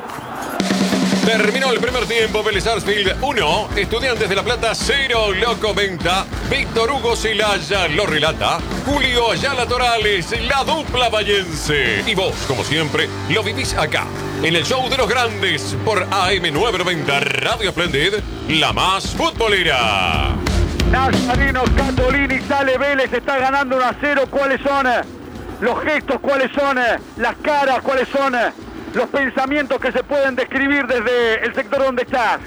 Terminó el primer tiempo, Vélez Sarsfield uno, Estudiantes de La Plata cero, lo comenta Víctor Hugo Celaya, lo relata Julio Ayala Torales, la dupla vallense. Y vos, como siempre, lo vivís acá, en el show de los grandes, por A M nueve noventa Radio Splendid, la más futbolera. Nazareno Catolini, sale Vélez, está ganando uno a cero. ¿Cuáles son los gestos? ¿Cuáles son las caras? ¿Cuáles son los pensamientos que se pueden describir desde el sector donde estás?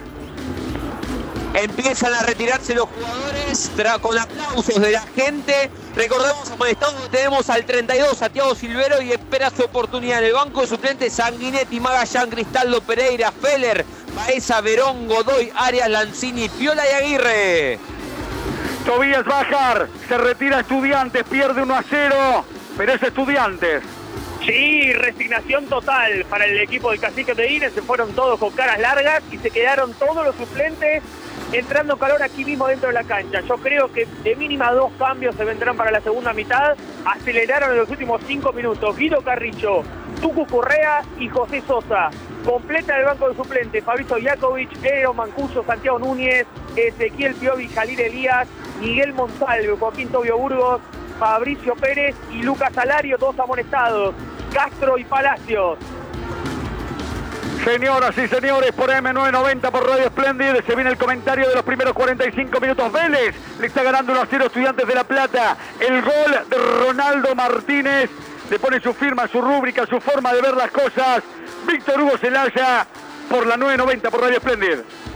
Empiezan a retirarse los jugadores con aplausos de la gente. Recordemos, amonestados, tenemos al treinta y dos a Thiago Silvero y espera su oportunidad en el banco de suplentes: Sanguinetti, Magallán, Cristaldo, Pereira, Feller, Baeza, Verón, Godoy, Arias, Lanzini, Piola y Aguirre. Tobías Bajar, se retira Estudiantes, pierde uno a cero, pero es Estudiantes. Sí, resignación total para el equipo del Cacique Medina. Se fueron todos con caras largas y se quedaron todos los suplentes entrando calor aquí mismo dentro de la cancha. Yo creo que de mínima dos cambios se vendrán para la segunda mitad. Aceleraron en los últimos cinco minutos. Guido Carrillo, Tucu Correa y José Sosa. Completa el banco de suplentes: Fabrizio Iakovic, Eero Mancuso, Santiago Núñez, Ezequiel Piovi, Jalil Elías, Miguel Monsalve, Joaquín Tobio Burgos, Fabricio Pérez y Lucas Alario, dos amonestados, Castro y Palacios. Señoras y señores, por A M nueve noventa por Radio Splendid, se viene el comentario de los primeros cuarenta y cinco minutos. Vélez le está ganando uno a cero Estudiantes de La Plata. El gol de Ronaldo Martínez le pone su firma, su rúbrica, su forma de ver las cosas. Víctor Hugo Celaya por la nueve noventa por Radio Splendid.